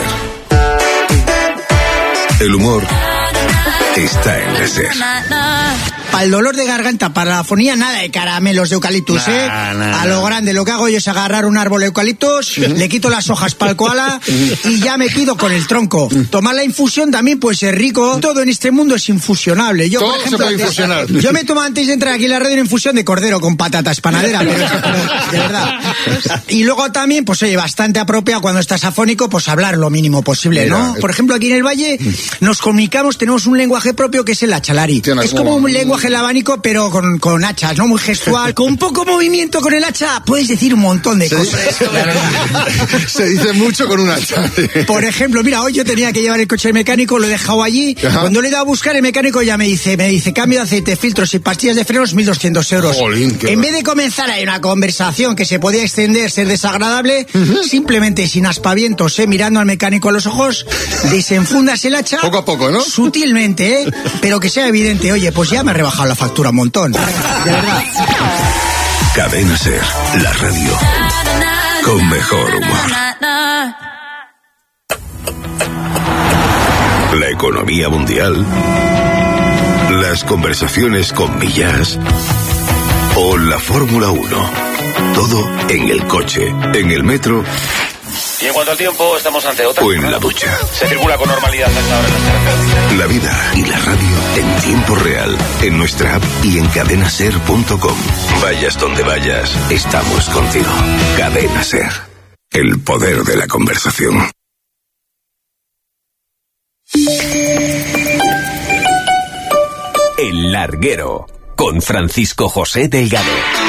El humor está en la Ser. Para el dolor de garganta, para la afonía, nada de caramelos de eucaliptus, nah, ¿eh? Nah, a lo grande, lo que hago yo es agarrar un árbol de eucaliptus, le quito las hojas para el koala y ya me quedo con el tronco. Tomar la infusión también puede ser rico. Todo en este mundo es infusionable. Yo, Todo por ejemplo, se puede antes, infusionar. Yo me tomo antes de entrar aquí en la radio una infusión de cordero con patatas panadera, pero, pero de verdad. Y luego también, pues oye, bastante apropiado cuando estás afónico, pues hablar lo mínimo posible, Mira, ¿no? Por ejemplo, aquí en el Valle nos comunicamos, tenemos un lenguaje propio que es el achalari. Tiene Es como un lenguaje el abanico, pero con, con hachas, ¿no? Muy gestual. Con poco movimiento con el hacha puedes decir un montón de Se cosas. dice, se dice mucho con un hacha. Por ejemplo, mira, hoy yo tenía que llevar el coche del mecánico, lo he dejado allí. Ajá. Cuando le he dado a buscar, el mecánico ya me dice, me dice, cambio de aceite, filtros y pastillas de frenos, mil doscientos euros. Jolín, qué en va. vez de comenzar ahí una conversación que se podía extender, ser desagradable, uh-huh. simplemente sin aspavientos, ¿eh? Mirando al mecánico a los ojos, desenfundas el hacha. Poco a poco, ¿no? Sutilmente, ¿eh? Pero que sea evidente, oye, pues ya me ha rebajado la factura un montón. De verdad. Cadena Ser, la radio con mejor humor. La economía mundial, las conversaciones con Millás o la Fórmula uno. Todo en el coche, en el metro. Y en cuanto al tiempo, estamos ante otra. O en la ducha. Se circula con normalidad hasta ahora en las carreteras. La vida y la radio en tiempo real, en nuestra app y en cadenaser punto com. Vayas donde vayas, estamos contigo. Cadena Ser. El poder de la conversación. El Larguero, con Francisco José Delgado.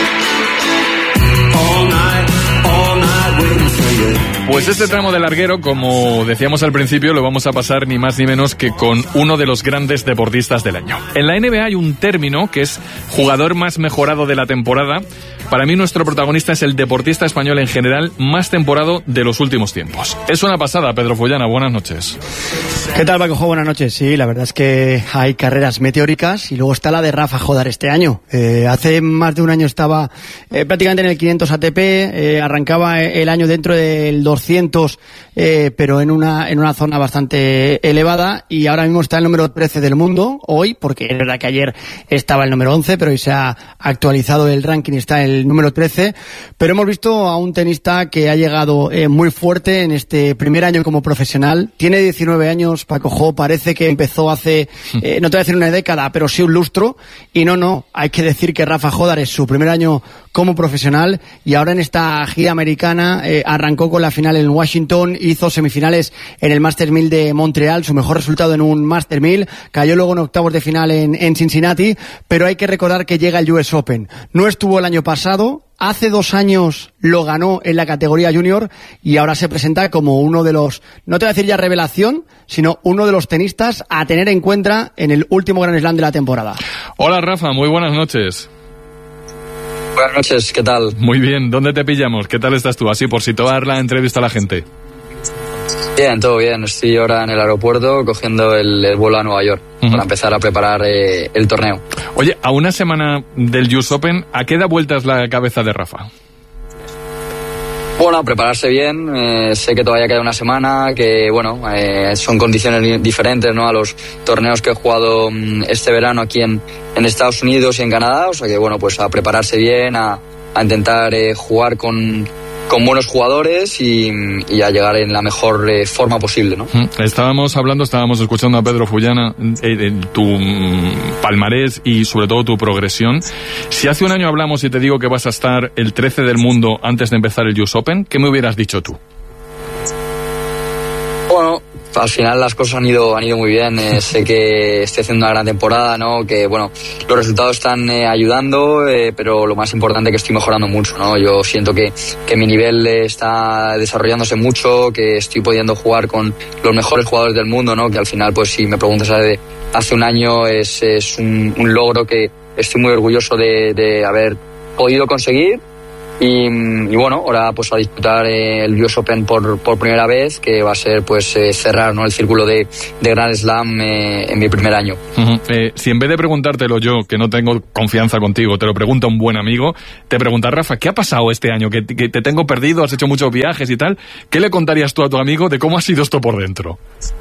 Pues este tramo del Larguero, como decíamos al principio, lo vamos a pasar ni más ni menos que con uno de los grandes deportistas del año. En la N B A hay un término que es jugador más mejorado de la temporada. Para mí nuestro protagonista es el deportista español en general más temporado de los últimos tiempos. Es una pasada, Pedro Follana, buenas noches. ¿Qué tal, Paco? Buenas noches. Sí, la verdad es que hay carreras meteóricas y luego está la de Rafa Jodar este año. Eh, hace más de un año estaba eh, prácticamente en el quinientos A T P, eh, arrancaba el año dentro del doscientos, eh, pero en una en una zona bastante elevada, y ahora mismo está el número trece del mundo, hoy, porque es verdad que ayer estaba el número once, pero hoy se ha actualizado el ranking, está el número trece, pero hemos visto a un tenista que ha llegado eh, muy fuerte en este primer año como profesional. Tiene diecinueve años, Paco Jo, parece que empezó hace, eh, no te voy a decir una década, pero sí un lustro, y no, no, hay que decir que Rafa Jodar es su primer año como profesional, y ahora en esta gira americana eh, arrancó con la final en Washington, hizo semifinales en el Masters mil de Montreal, su mejor resultado en un Masters mil, cayó luego en octavos de final en, en Cincinnati, pero hay que recordar que llega el U S Open. No estuvo el año pasado, hace dos años lo ganó en la categoría junior y ahora se presenta como uno de los, no te voy a decir ya revelación, sino uno de los tenistas a tener en cuenta en el último Grand Slam de la temporada. Hola Rafa, muy buenas noches. Buenas noches, ¿qué tal? Muy bien, ¿dónde te pillamos? ¿Qué tal estás tú? Así por si te va a dar la entrevista a la gente. Bien, todo bien. Estoy ahora en el aeropuerto cogiendo el, el vuelo a Nueva York uh-huh. para empezar a preparar eh, el torneo. Oye, a una semana del U S Open, ¿a qué da vueltas la cabeza de Rafa? Bueno, prepararse bien. Eh, sé que todavía queda una semana, que bueno, eh, son condiciones diferentes, ¿no?, a los torneos que he jugado este verano aquí en, en Estados Unidos y en Canadá. O sea que bueno, pues a prepararse bien, a, a intentar eh, jugar con... con buenos jugadores y, y a llegar en la mejor eh, forma posible, ¿no? Estábamos hablando, estábamos escuchando a Pedro Follana, eh, eh, tu mm, palmarés y sobre todo tu progresión. Si hace un año hablamos y te digo que vas a estar el trece del mundo antes de empezar el U S Open, ¿qué me hubieras dicho tú? Bueno, al final las cosas han ido han ido muy bien. Eh, sé que estoy haciendo una gran temporada, ¿no? Que bueno, los resultados están eh, ayudando, eh, pero lo más importante es que estoy mejorando mucho, ¿no? Yo siento que, que mi nivel eh, está desarrollándose mucho, que estoy pudiendo jugar con los mejores jugadores del mundo, ¿no? Que al final, pues si me preguntas de hace un año, es, es un, un logro que estoy muy orgulloso de, de haber podido conseguir. Y, y bueno, ahora pues a disputar eh, el U S Open por, por primera vez, que va a ser pues eh, cerrar, ¿no?, el círculo de, de Grand Slam eh, en mi primer año. Uh-huh. eh, si en vez de preguntártelo yo, que no tengo confianza contigo, te lo pregunta un buen amigo, te pregunta, Rafa, ¿qué ha pasado este año? Que, que te tengo perdido, has hecho muchos viajes y tal. ¿Qué le contarías tú a tu amigo de cómo ha sido esto por dentro?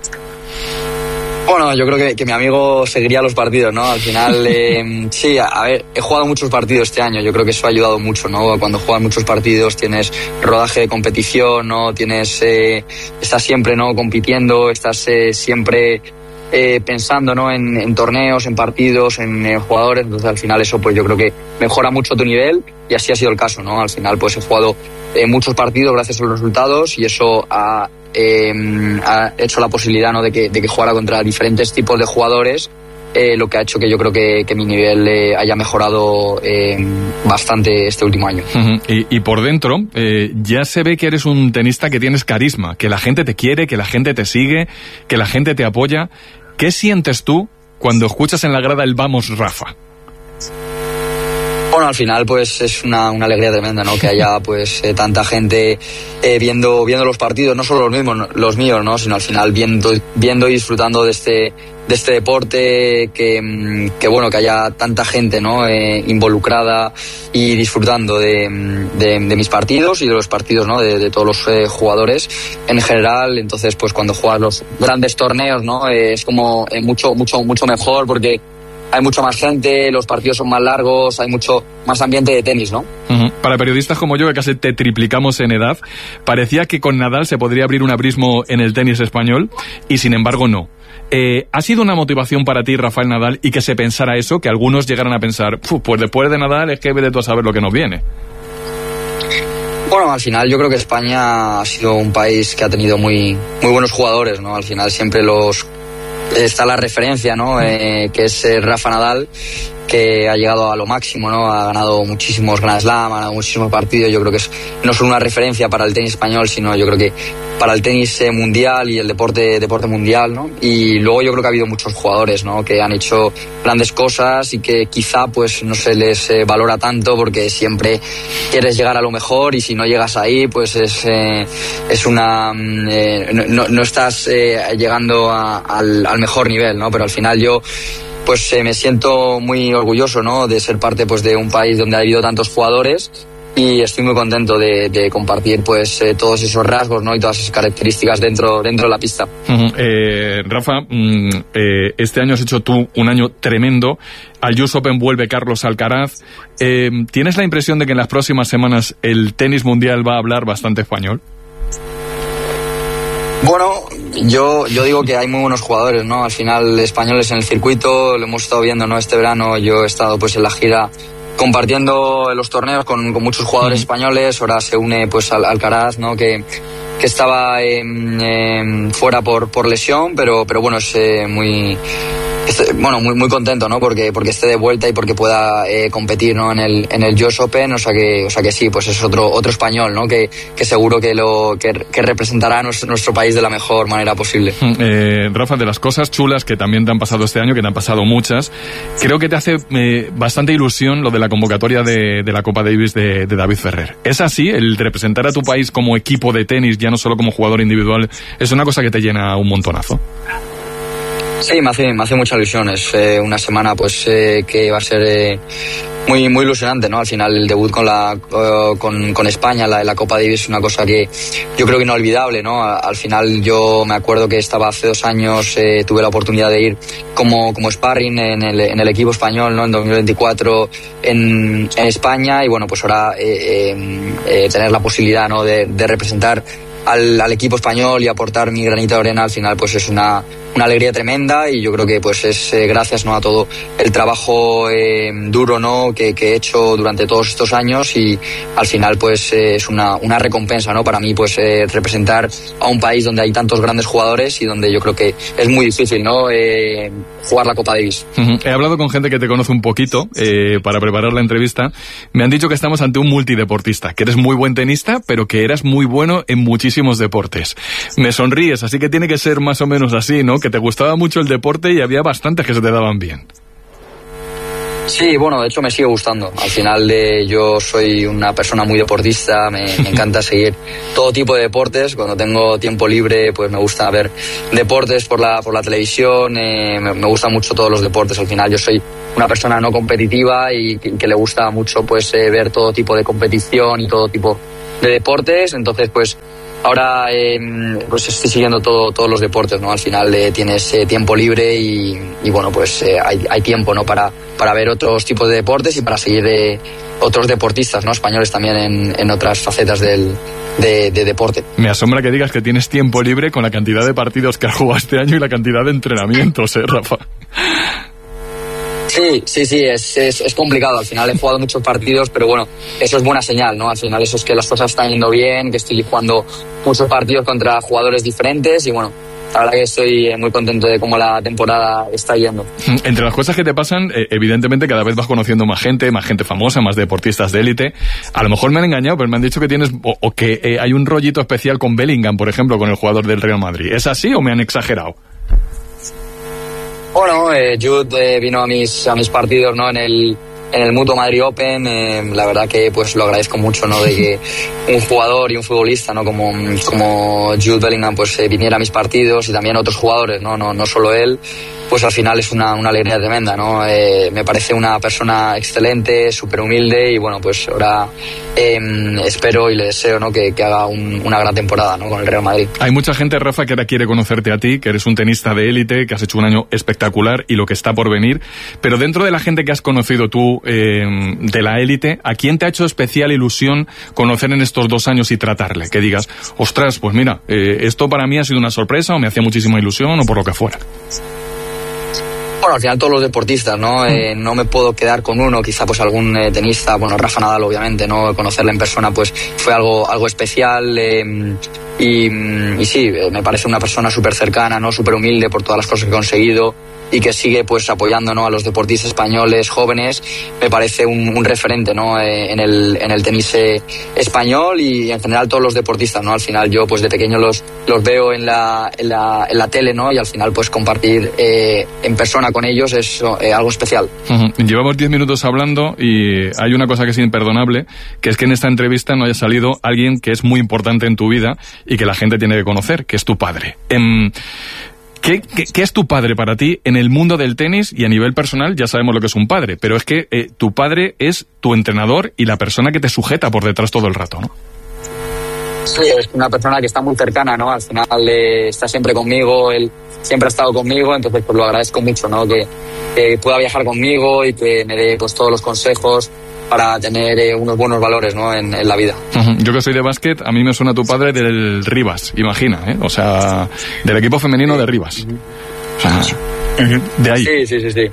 Bueno, yo creo que, que mi amigo seguiría los partidos, ¿no? Al final, eh, sí, a ver, he jugado muchos partidos este año, yo creo que eso ha ayudado mucho, ¿no? Cuando juegas muchos partidos tienes rodaje de competición, ¿no? Tienes, eh, estás siempre, ¿no?, compitiendo, estás eh, siempre eh, pensando, ¿no?, en, en torneos, en partidos, en, en jugadores, entonces al final eso pues yo creo que mejora mucho tu nivel y así ha sido el caso, ¿no? Al final pues he jugado eh, muchos partidos gracias a los resultados y eso ha... Eh, ha hecho la posibilidad, ¿no?, de que, de que jugara contra diferentes tipos de jugadores, eh, lo que ha hecho que yo creo que, que mi nivel eh, haya mejorado eh, bastante este último año. Uh-huh. y, y por dentro eh, ya se ve que eres un tenista que tienes carisma, que la gente te quiere, que la gente te sigue, que la gente te apoya. ¿Qué sientes tú cuando escuchas en la grada el "Vamos, Rafa"? Bueno, al final pues es una, una alegría tremenda, ¿no?, que haya pues eh, tanta gente eh, viendo viendo los partidos, no solo los mismos, los míos, ¿no?, sino al final viendo viendo y disfrutando de este de este deporte, que, que bueno, que haya tanta gente, ¿no?, eh, involucrada y disfrutando de, de, de mis partidos y de los partidos, ¿no?, de, de todos los eh, jugadores en general. Entonces pues cuando juegas los grandes torneos, ¿no?, eh, es como eh, mucho mucho mucho mejor porque hay mucha más gente, los partidos son más largos, hay mucho más ambiente de tenis, ¿no? Uh-huh. Para periodistas como yo, que casi te triplicamos en edad, parecía que con Nadal se podría abrir un abismo en el tenis español, y sin embargo no. Eh, ¿Ha sido una motivación para ti, Rafael Nadal, y que se pensara eso, que algunos llegaran a pensar, pues después de Nadal es que vete tú a saber lo que nos viene? Bueno, al final yo creo que España ha sido un país que ha tenido muy, muy buenos jugadores, ¿no? Al final siempre los... está la referencia, ¿no?, eh, que es eh, Rafa Nadal, que ha llegado a lo máximo, ¿no?, ha ganado muchísimos Grand Slam, ha ganado muchísimos partidos. Yo creo que es no solo una referencia para el tenis español, sino yo creo que para el tenis eh, mundial y el deporte deporte mundial, ¿no? Y luego yo creo que ha habido muchos jugadores, ¿no?, que han hecho grandes cosas y que quizá pues no se les eh, valora tanto porque siempre quieres llegar a lo mejor y si no llegas ahí pues es eh, es una eh, no, no estás eh, llegando a, al, al mejor nivel, ¿no? Pero al final yo pues eh, me siento muy orgulloso, ¿no?, de ser parte pues de un país donde ha habido tantos jugadores y estoy muy contento de, de compartir pues eh, todos esos rasgos, ¿no?, y todas esas características dentro dentro de la pista. Uh-huh. eh, Rafa, mm, eh, este año has hecho tú un año tremendo. Al U S Open vuelve Carlos Alcaraz. Eh, ¿Tienes la impresión de que en las próximas semanas el tenis mundial va a hablar bastante español? Bueno, yo yo digo que hay muy buenos jugadores, ¿no? Al final españoles en el circuito, lo hemos estado viendo, ¿no?, este verano. Yo he estado pues en la gira compartiendo los torneos con, con muchos jugadores uh-huh. españoles. Ahora se une pues al Alcaraz, ¿no?, que que estaba eh, eh, fuera por por lesión, pero pero bueno, es eh, muy Estoy, bueno, muy muy contento, ¿no? Porque porque esté de vuelta y porque pueda eh, competir, ¿no?, en el en el U S Open, o sea que o sea que sí, pues es otro otro español, ¿no? Que, que seguro que lo que, que representará a nuestro, nuestro país de la mejor manera posible. Eh, Rafa, de las cosas chulas que también te han pasado este año, que te han pasado muchas, creo que te hace eh, bastante ilusión lo de la convocatoria de, de la Copa Davis de, de David Ferrer. ¿Es así? El representar a tu país como equipo de tenis, ya no solo como jugador individual, es una cosa que te llena un montonazo. Sí, me hace, me hace mucha ilusión. Es eh, una semana pues eh, que va a ser eh, muy muy ilusionante, ¿no? Al final el debut con la uh, con, con España, la, la Copa Davis, es una cosa que yo creo que inolvidable, ¿no? Al final yo me acuerdo que estaba hace dos años, eh, tuve la oportunidad de ir como, como sparring en el, en el equipo español, ¿no?, en dos mil veinticuatro en, en España, y bueno, pues ahora eh, eh, eh, tener la posibilidad, ¿no?, de, de representar al, al equipo español y aportar mi granito de arena, al final pues es una, una alegría tremenda, y yo creo que pues es eh, gracias, ¿no?, a todo el trabajo eh, duro, ¿no?, que, que he hecho durante todos estos años, y al final pues eh, es una, una recompensa, ¿no?, para mí pues eh, representar a un país donde hay tantos grandes jugadores y donde yo creo que es muy difícil, ¿no?, eh, jugar la Copa Davis. Uh-huh. He hablado con gente que te conoce un poquito eh, para preparar la entrevista. Me han dicho que estamos ante un multideportista, que eres muy buen tenista, pero que eras muy bueno en muchísimos deportes. Me sonríes, así que tiene que ser más o menos así, ¿no?, que te gustaba mucho el deporte y había bastantes que se te daban bien. Sí, bueno, de hecho me sigue gustando. Al final eh, yo soy una persona muy deportista, me, me encanta seguir todo tipo de deportes. Cuando tengo tiempo libre, pues me gusta ver deportes por la por la televisión, eh, me, me gustan mucho todos los deportes. Al final yo soy una persona no competitiva y que, que le gusta mucho pues eh, ver todo tipo de competición y todo tipo de deportes. Entonces pues ahora eh, pues estoy siguiendo todo, todos los deportes, ¿no? Al final eh, tienes eh, tiempo libre y, y bueno, pues eh, hay, hay tiempo, ¿no?, para, para ver otros tipos de deportes y para seguir eh, otros deportistas, ¿no?, españoles también en, en otras facetas del, de, de deporte. Me asombra que digas que tienes tiempo libre con la cantidad de partidos que has jugado este año y la cantidad de entrenamientos, ¿eh, Rafa? Sí, sí, sí, es, es, es complicado. Al final he jugado muchos partidos, pero bueno, eso es buena señal, ¿no? Al final eso es que las cosas están yendo bien, que estoy jugando muchos partidos contra jugadores diferentes y bueno, la verdad que estoy muy contento de cómo la temporada está yendo. Entre las cosas que te pasan, evidentemente cada vez vas conociendo más gente, más gente famosa, más deportistas de élite. A lo mejor me han engañado, pero me han dicho que tienes, o, o que eh, hay un rollito especial con Bellingham, por ejemplo, con el jugador del Real Madrid. ¿Es así o me han exagerado? Bueno, eh, Jude eh, vino a mis a mis partidos, ¿no?, en el en el Mutuo Madrid Open. Eh, la verdad que pues lo agradezco mucho, ¿no?, de que un jugador y un futbolista, ¿no?, como como Jude Bellingham pues eh, viniera a mis partidos, y también otros jugadores, no no no solo él. Pues al final es una, una alegría tremenda, ¿no? Eh, me parece una persona excelente, súper humilde, y bueno, pues ahora eh, espero y le deseo, ¿no?, que, que haga un, una gran temporada, ¿no?, con el Real Madrid. Hay mucha gente, Rafa, que ahora quiere conocerte a ti, que eres un tenista de élite, que has hecho un año espectacular y lo que está por venir, pero dentro de la gente que has conocido tú eh, de la élite, ¿a quién te ha hecho especial ilusión conocer en estos dos años y tratarle? Que digas, ostras, pues mira, eh, esto para mí ha sido una sorpresa, o me hacía muchísima ilusión, o por lo que fuera. Bueno, al final todos los deportistas, ¿no? Eh, no me puedo quedar con uno, quizá pues algún eh, tenista, bueno, Rafa Nadal obviamente, ¿no? Conocerle en persona pues fue algo algo especial, eh, y, y sí, eh, me parece una persona súper cercana, ¿no? Súper humilde por todas las cosas que he conseguido y que sigue pues apoyando, ¿no?, a los deportistas españoles jóvenes. Me parece un, un referente, ¿no?, eh, en el en el tenis eh, español y en general todos los deportistas, ¿no? Al final yo pues de pequeño los los veo en la en la, en la tele, ¿no?, y al final pues compartir eh, en persona con ellos es eh, algo especial. Uh-huh. Llevamos diez minutos hablando y hay una cosa que es imperdonable, que es que en esta entrevista no haya salido alguien que es muy importante en tu vida y que la gente tiene que conocer, que es tu padre. Eh, ¿Qué, qué, ¿Qué es tu padre para ti en el mundo del tenis? Y a nivel personal ya sabemos lo que es un padre, pero es que eh, tu padre es tu entrenador y la persona que te sujeta por detrás todo el rato, ¿no? Sí, es una persona que está muy cercana, ¿no? Al final eh, está siempre conmigo, él siempre ha estado conmigo, entonces pues lo agradezco mucho, ¿no? Que, que pueda viajar conmigo y que me dé pues todos los consejos para tener eh, unos buenos valores, ¿no?, en, en la vida. Uh-huh. Yo que soy de básquet, a mí me suena tu padre del Rivas, imagina, ¿eh? O sea, del equipo femenino de Rivas. O sea, de ahí. Sí, sí, sí, sí.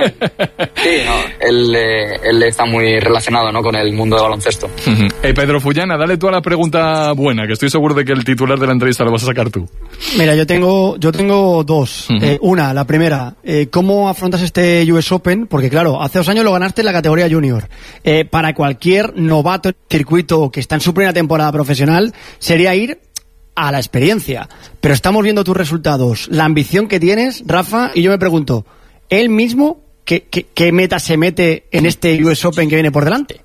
Sí, no, él, eh, él está muy relacionado, ¿no?, con el mundo de baloncesto. Uh-huh. Hey, Pedro Fullana, dale tú a la pregunta buena, que estoy seguro de que el titular de la entrevista lo vas a sacar tú. Mira, yo tengo yo tengo dos. Uh-huh. Eh, una, la primera, eh, ¿cómo afrontas este U S Open? Porque claro, hace dos años lo ganaste en la categoría junior. Eh, para cualquier novato en el circuito que está en su primera temporada profesional, sería ir a la experiencia. Pero estamos viendo tus resultados, la ambición que tienes, Rafa, y yo me pregunto, ¿él mismo qué, qué, qué meta se mete en este U S Open que viene por delante?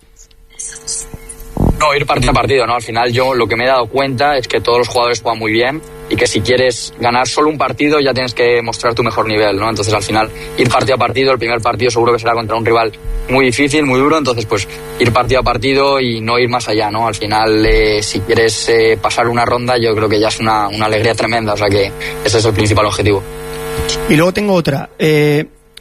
No, ir partido a partido, ¿no? Al final yo lo que me he dado cuenta es que todos los jugadores juegan muy bien y que si quieres ganar solo un partido ya tienes que mostrar tu mejor nivel, ¿no? Entonces al final ir partido a partido, el primer partido seguro que será contra un rival muy difícil, muy duro, entonces pues ir partido a partido y no ir más allá, ¿no? Al final eh, si quieres eh, pasar una ronda yo creo que ya es una, una alegría tremenda, o sea que ese es el principal objetivo. Y luego tengo otra, eh...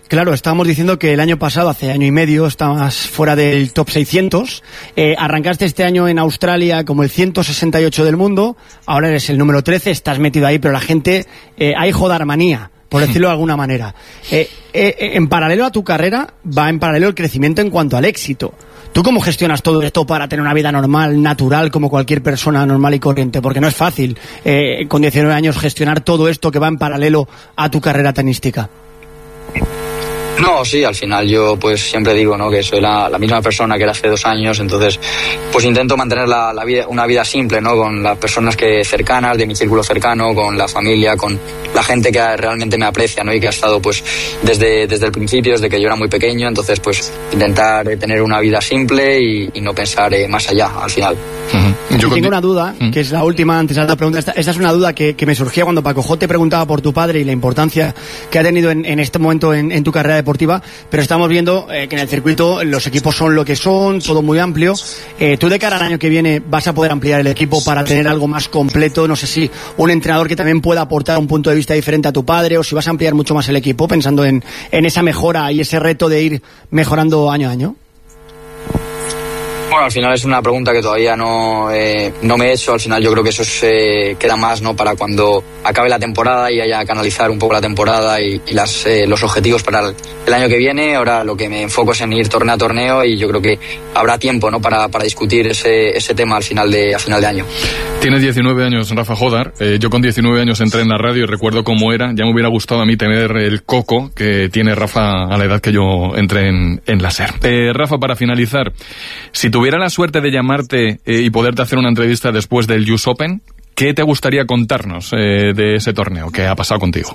claro, estábamos diciendo que el año pasado, hace año y medio, estabas fuera del top seiscientos. Eh, arrancaste este año en Australia como el ciento sesenta y ocho del mundo. Ahora eres el número trece, estás metido ahí, pero la gente, eh, hay jodarmanía, por decirlo de alguna manera. Eh, eh, en paralelo a tu carrera, va en paralelo el crecimiento en cuanto al éxito. ¿Tú cómo gestionas todo esto para tener una vida normal, natural, como cualquier persona normal y corriente? Porque no es fácil, eh, con diecinueve años, gestionar todo esto que va en paralelo a tu carrera tenística. No, sí, al final yo pues siempre digo, ¿no?, que soy la, la misma persona que era hace dos años, entonces pues intento mantener la, la vida, una vida simple, ¿no?, con las personas que cercanas, de mi círculo cercano, con la familia, con la gente que realmente me aprecia, ¿no?, y que ha estado pues desde, desde el principio, desde que yo era muy pequeño, entonces pues intentar eh, tener una vida simple y, y no pensar eh, más allá, al final. Uh-huh. Yo tengo una duda, uh-huh. que es la última antes de la pregunta. Esta, esta es una duda que, que me surgía cuando Paco J te preguntaba por tu padre y la importancia que ha tenido en, en este momento en, en tu carrera deportiva, pero estamos viendo eh, que en el circuito los equipos son lo que son, todo muy amplio. Eh, ¿Tú de cara al año que viene vas a poder ampliar el equipo para tener algo más completo? No sé si un entrenador que también pueda aportar un punto de vista diferente a tu padre, o si vas a ampliar mucho más el equipo pensando en, en esa mejora y ese reto de ir mejorando año a año. Bueno, al final es una pregunta que todavía no, eh, no me he hecho. Al final yo creo que eso se eh, queda más, ¿no?, para cuando acabe la temporada y haya que analizar un poco la temporada y, y las, eh, los objetivos para el, el año que viene. Ahora lo que me enfoco es en ir torneo a torneo y yo creo que habrá tiempo, ¿no?, para, para discutir ese, ese tema al final de, al final de año. Tienes diecinueve años, Rafa Jodar. Eh, yo con diecinueve años entré en la radio y recuerdo cómo era. Ya me hubiera gustado a mí tener el coco que tiene Rafa a la edad que yo entré en, en la SER. Eh, Rafa, para finalizar, si tuviera la suerte de llamarte eh, y poderte hacer una entrevista después del U S Open, ¿qué te gustaría contarnos eh, de ese torneo que ha pasado contigo?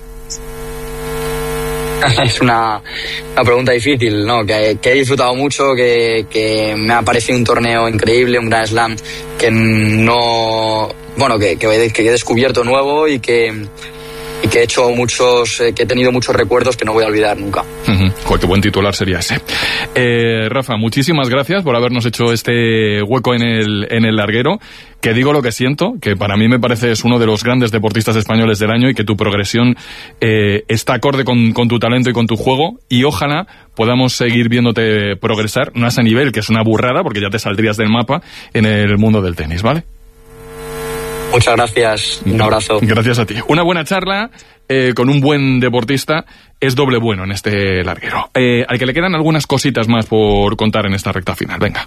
Es una, una pregunta difícil, ¿no? Que, que he disfrutado mucho, que, que me ha parecido un torneo increíble, un Grand Slam que no, bueno, que, que, que he descubierto nuevo y que y que he hecho muchos, eh, que he tenido muchos recuerdos que no voy a olvidar nunca. Uh-huh. Joder, qué buen titular sería ese. Eh, Rafa, muchísimas gracias por habernos hecho este hueco en el, en el larguero. Que digo lo que siento, que para mí me pareces uno de los grandes deportistas españoles del año y que tu progresión eh, está acorde con, con tu talento y con tu juego, y ojalá podamos seguir viéndote progresar, no a ese nivel, que es una burrada, porque ya te saldrías del mapa en el mundo del tenis, ¿vale? Muchas gracias, un abrazo. Gracias a ti. Una buena charla eh, con un buen deportista es doble bueno en este larguero. Eh, al que le quedan algunas cositas más por contar en esta recta final. Venga.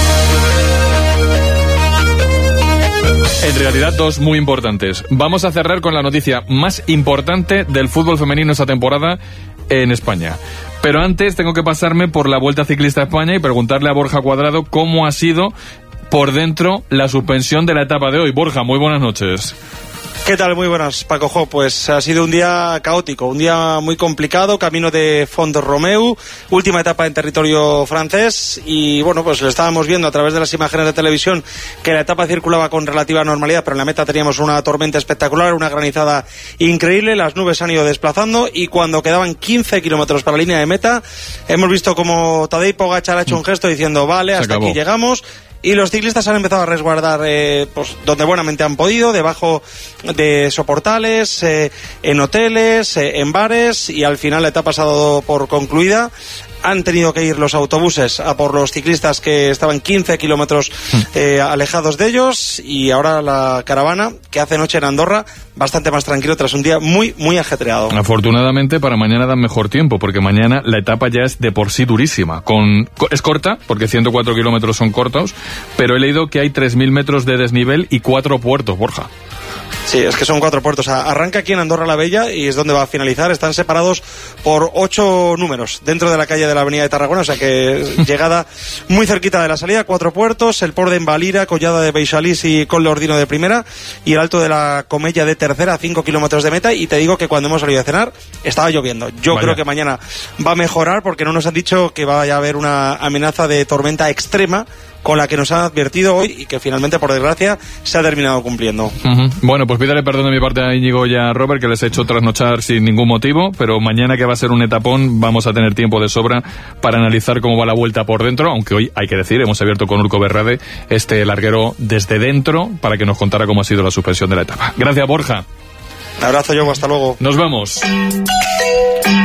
En realidad, dos muy importantes. Vamos a cerrar con la noticia más importante del fútbol femenino esta temporada en España. Pero antes tengo que pasarme por la Vuelta Ciclista a España y preguntarle a Borja Cuadrado cómo ha sido por dentro la suspensión de la etapa de hoy. Borja, muy buenas noches. ¿Qué tal? Muy buenas, Paco Jo. Pues ha sido un día caótico, un día muy complicado, camino de Font-Romeu, última etapa en territorio francés, y bueno, pues lo estábamos viendo a través de las imágenes de televisión que la etapa circulaba con relativa normalidad, pero en la meta teníamos una tormenta espectacular, una granizada increíble, las nubes han ido desplazando y cuando quedaban quince kilómetros para la línea de meta, hemos visto como Tadej Pogačar ha hecho un gesto diciendo vale, hasta aquí llegamos. Y los ciclistas han empezado a resguardar eh, pues, donde buenamente han podido, debajo de soportales, eh, en hoteles, eh, en bares, y al final la etapa ha pasado por concluida. Han tenido que ir los autobuses a por los ciclistas que estaban quince kilómetros eh, alejados de ellos, y ahora la caravana, que hace noche en Andorra, bastante más tranquilo tras un día muy, muy ajetreado. Afortunadamente para mañana dan mejor tiempo, porque mañana la etapa ya es de por sí durísima. Con, es corta, porque ciento cuatro kilómetros son cortos, pero he leído que hay tres mil metros de desnivel y cuatro puertos, Borja. Sí, es que son cuatro puertos. Arranca aquí en Andorra la Bella y es donde va a finalizar. Están separados por ocho números dentro de la calle de la Avenida de Tarragona, o sea que llegada muy cerquita de la salida. Cuatro puertos: el Port de Envalira, Collada de Beixalís y Coll d'Ordino de primera, y el Alto de la Comella de tercera, a cinco kilómetros de meta. Y te digo que cuando hemos salido a cenar estaba lloviendo. Yo Vaya. creo que mañana va a mejorar, porque no nos han dicho que vaya a haber una amenaza de tormenta extrema con la que nos han advertido hoy y que finalmente, por desgracia, se ha terminado cumpliendo. Uh-huh. Bueno, pues pídale perdón de mi parte a Íñigo y a Robert, que les he hecho trasnochar sin ningún motivo, pero mañana, que va a ser un etapón, vamos a tener tiempo de sobra para analizar cómo va la vuelta por dentro, aunque hoy, hay que decir, hemos abierto con Urco Berrade este larguero desde dentro para que nos contara cómo ha sido la suspensión de la etapa. Gracias, Borja. Un abrazo, yo, hasta luego. Nos vemos.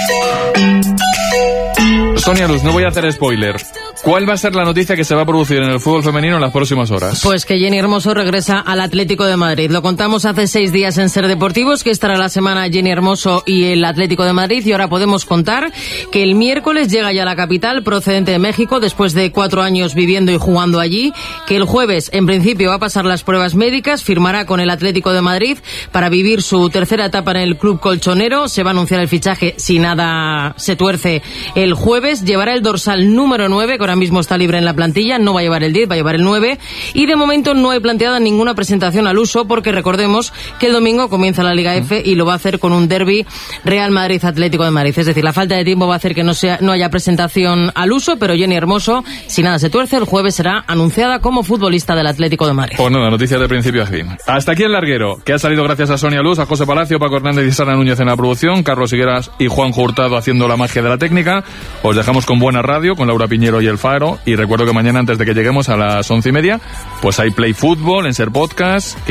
Sonia Luz, no voy a hacer spoiler. ¿Cuál va a ser la noticia que se va a producir en el fútbol femenino en las próximas horas? Pues que Jenny Hermoso regresa al Atlético de Madrid. Lo contamos hace seis días en Ser Deportivos, que estará la semana Jenny Hermoso y el Atlético de Madrid. Y ahora podemos contar que el miércoles llega ya a la capital, procedente de México, después de cuatro años viviendo y jugando allí. Que el jueves, en principio, va a pasar las pruebas médicas, firmará con el Atlético de Madrid para vivir su tercera etapa en el club colchonero. Se va a anunciar el fichaje, si nada se tuerce, el jueves. Llevará el dorsal número nueve, que ahora mismo está libre en la plantilla. No va a llevar el diez, va a llevar el nueve. Y de momento no hay planteada ninguna presentación al uso, porque recordemos que el domingo comienza la Liga F y lo va a hacer con un derbi Real Madrid-Atlético de Madrid. Es decir, la falta de tiempo va a hacer que no sea, no haya presentación al uso, pero Jenny Hermoso, si nada se tuerce, el jueves será anunciada como futbolista del Atlético de Madrid. Pues nada, noticias de principio a fin. Hasta aquí el larguero, que ha salido gracias a Sonia Luz, a José Palacio, Paco Hernández y Sara Núñez en la producción, Carlos Higueras y Juan Hurtado haciendo la magia de la técnica. Os dejamos con buena radio, con Laura Piñero y El Faro, y recuerdo que mañana, antes de que lleguemos a las once y media, pues hay Play Fútbol en Ser Podcast, que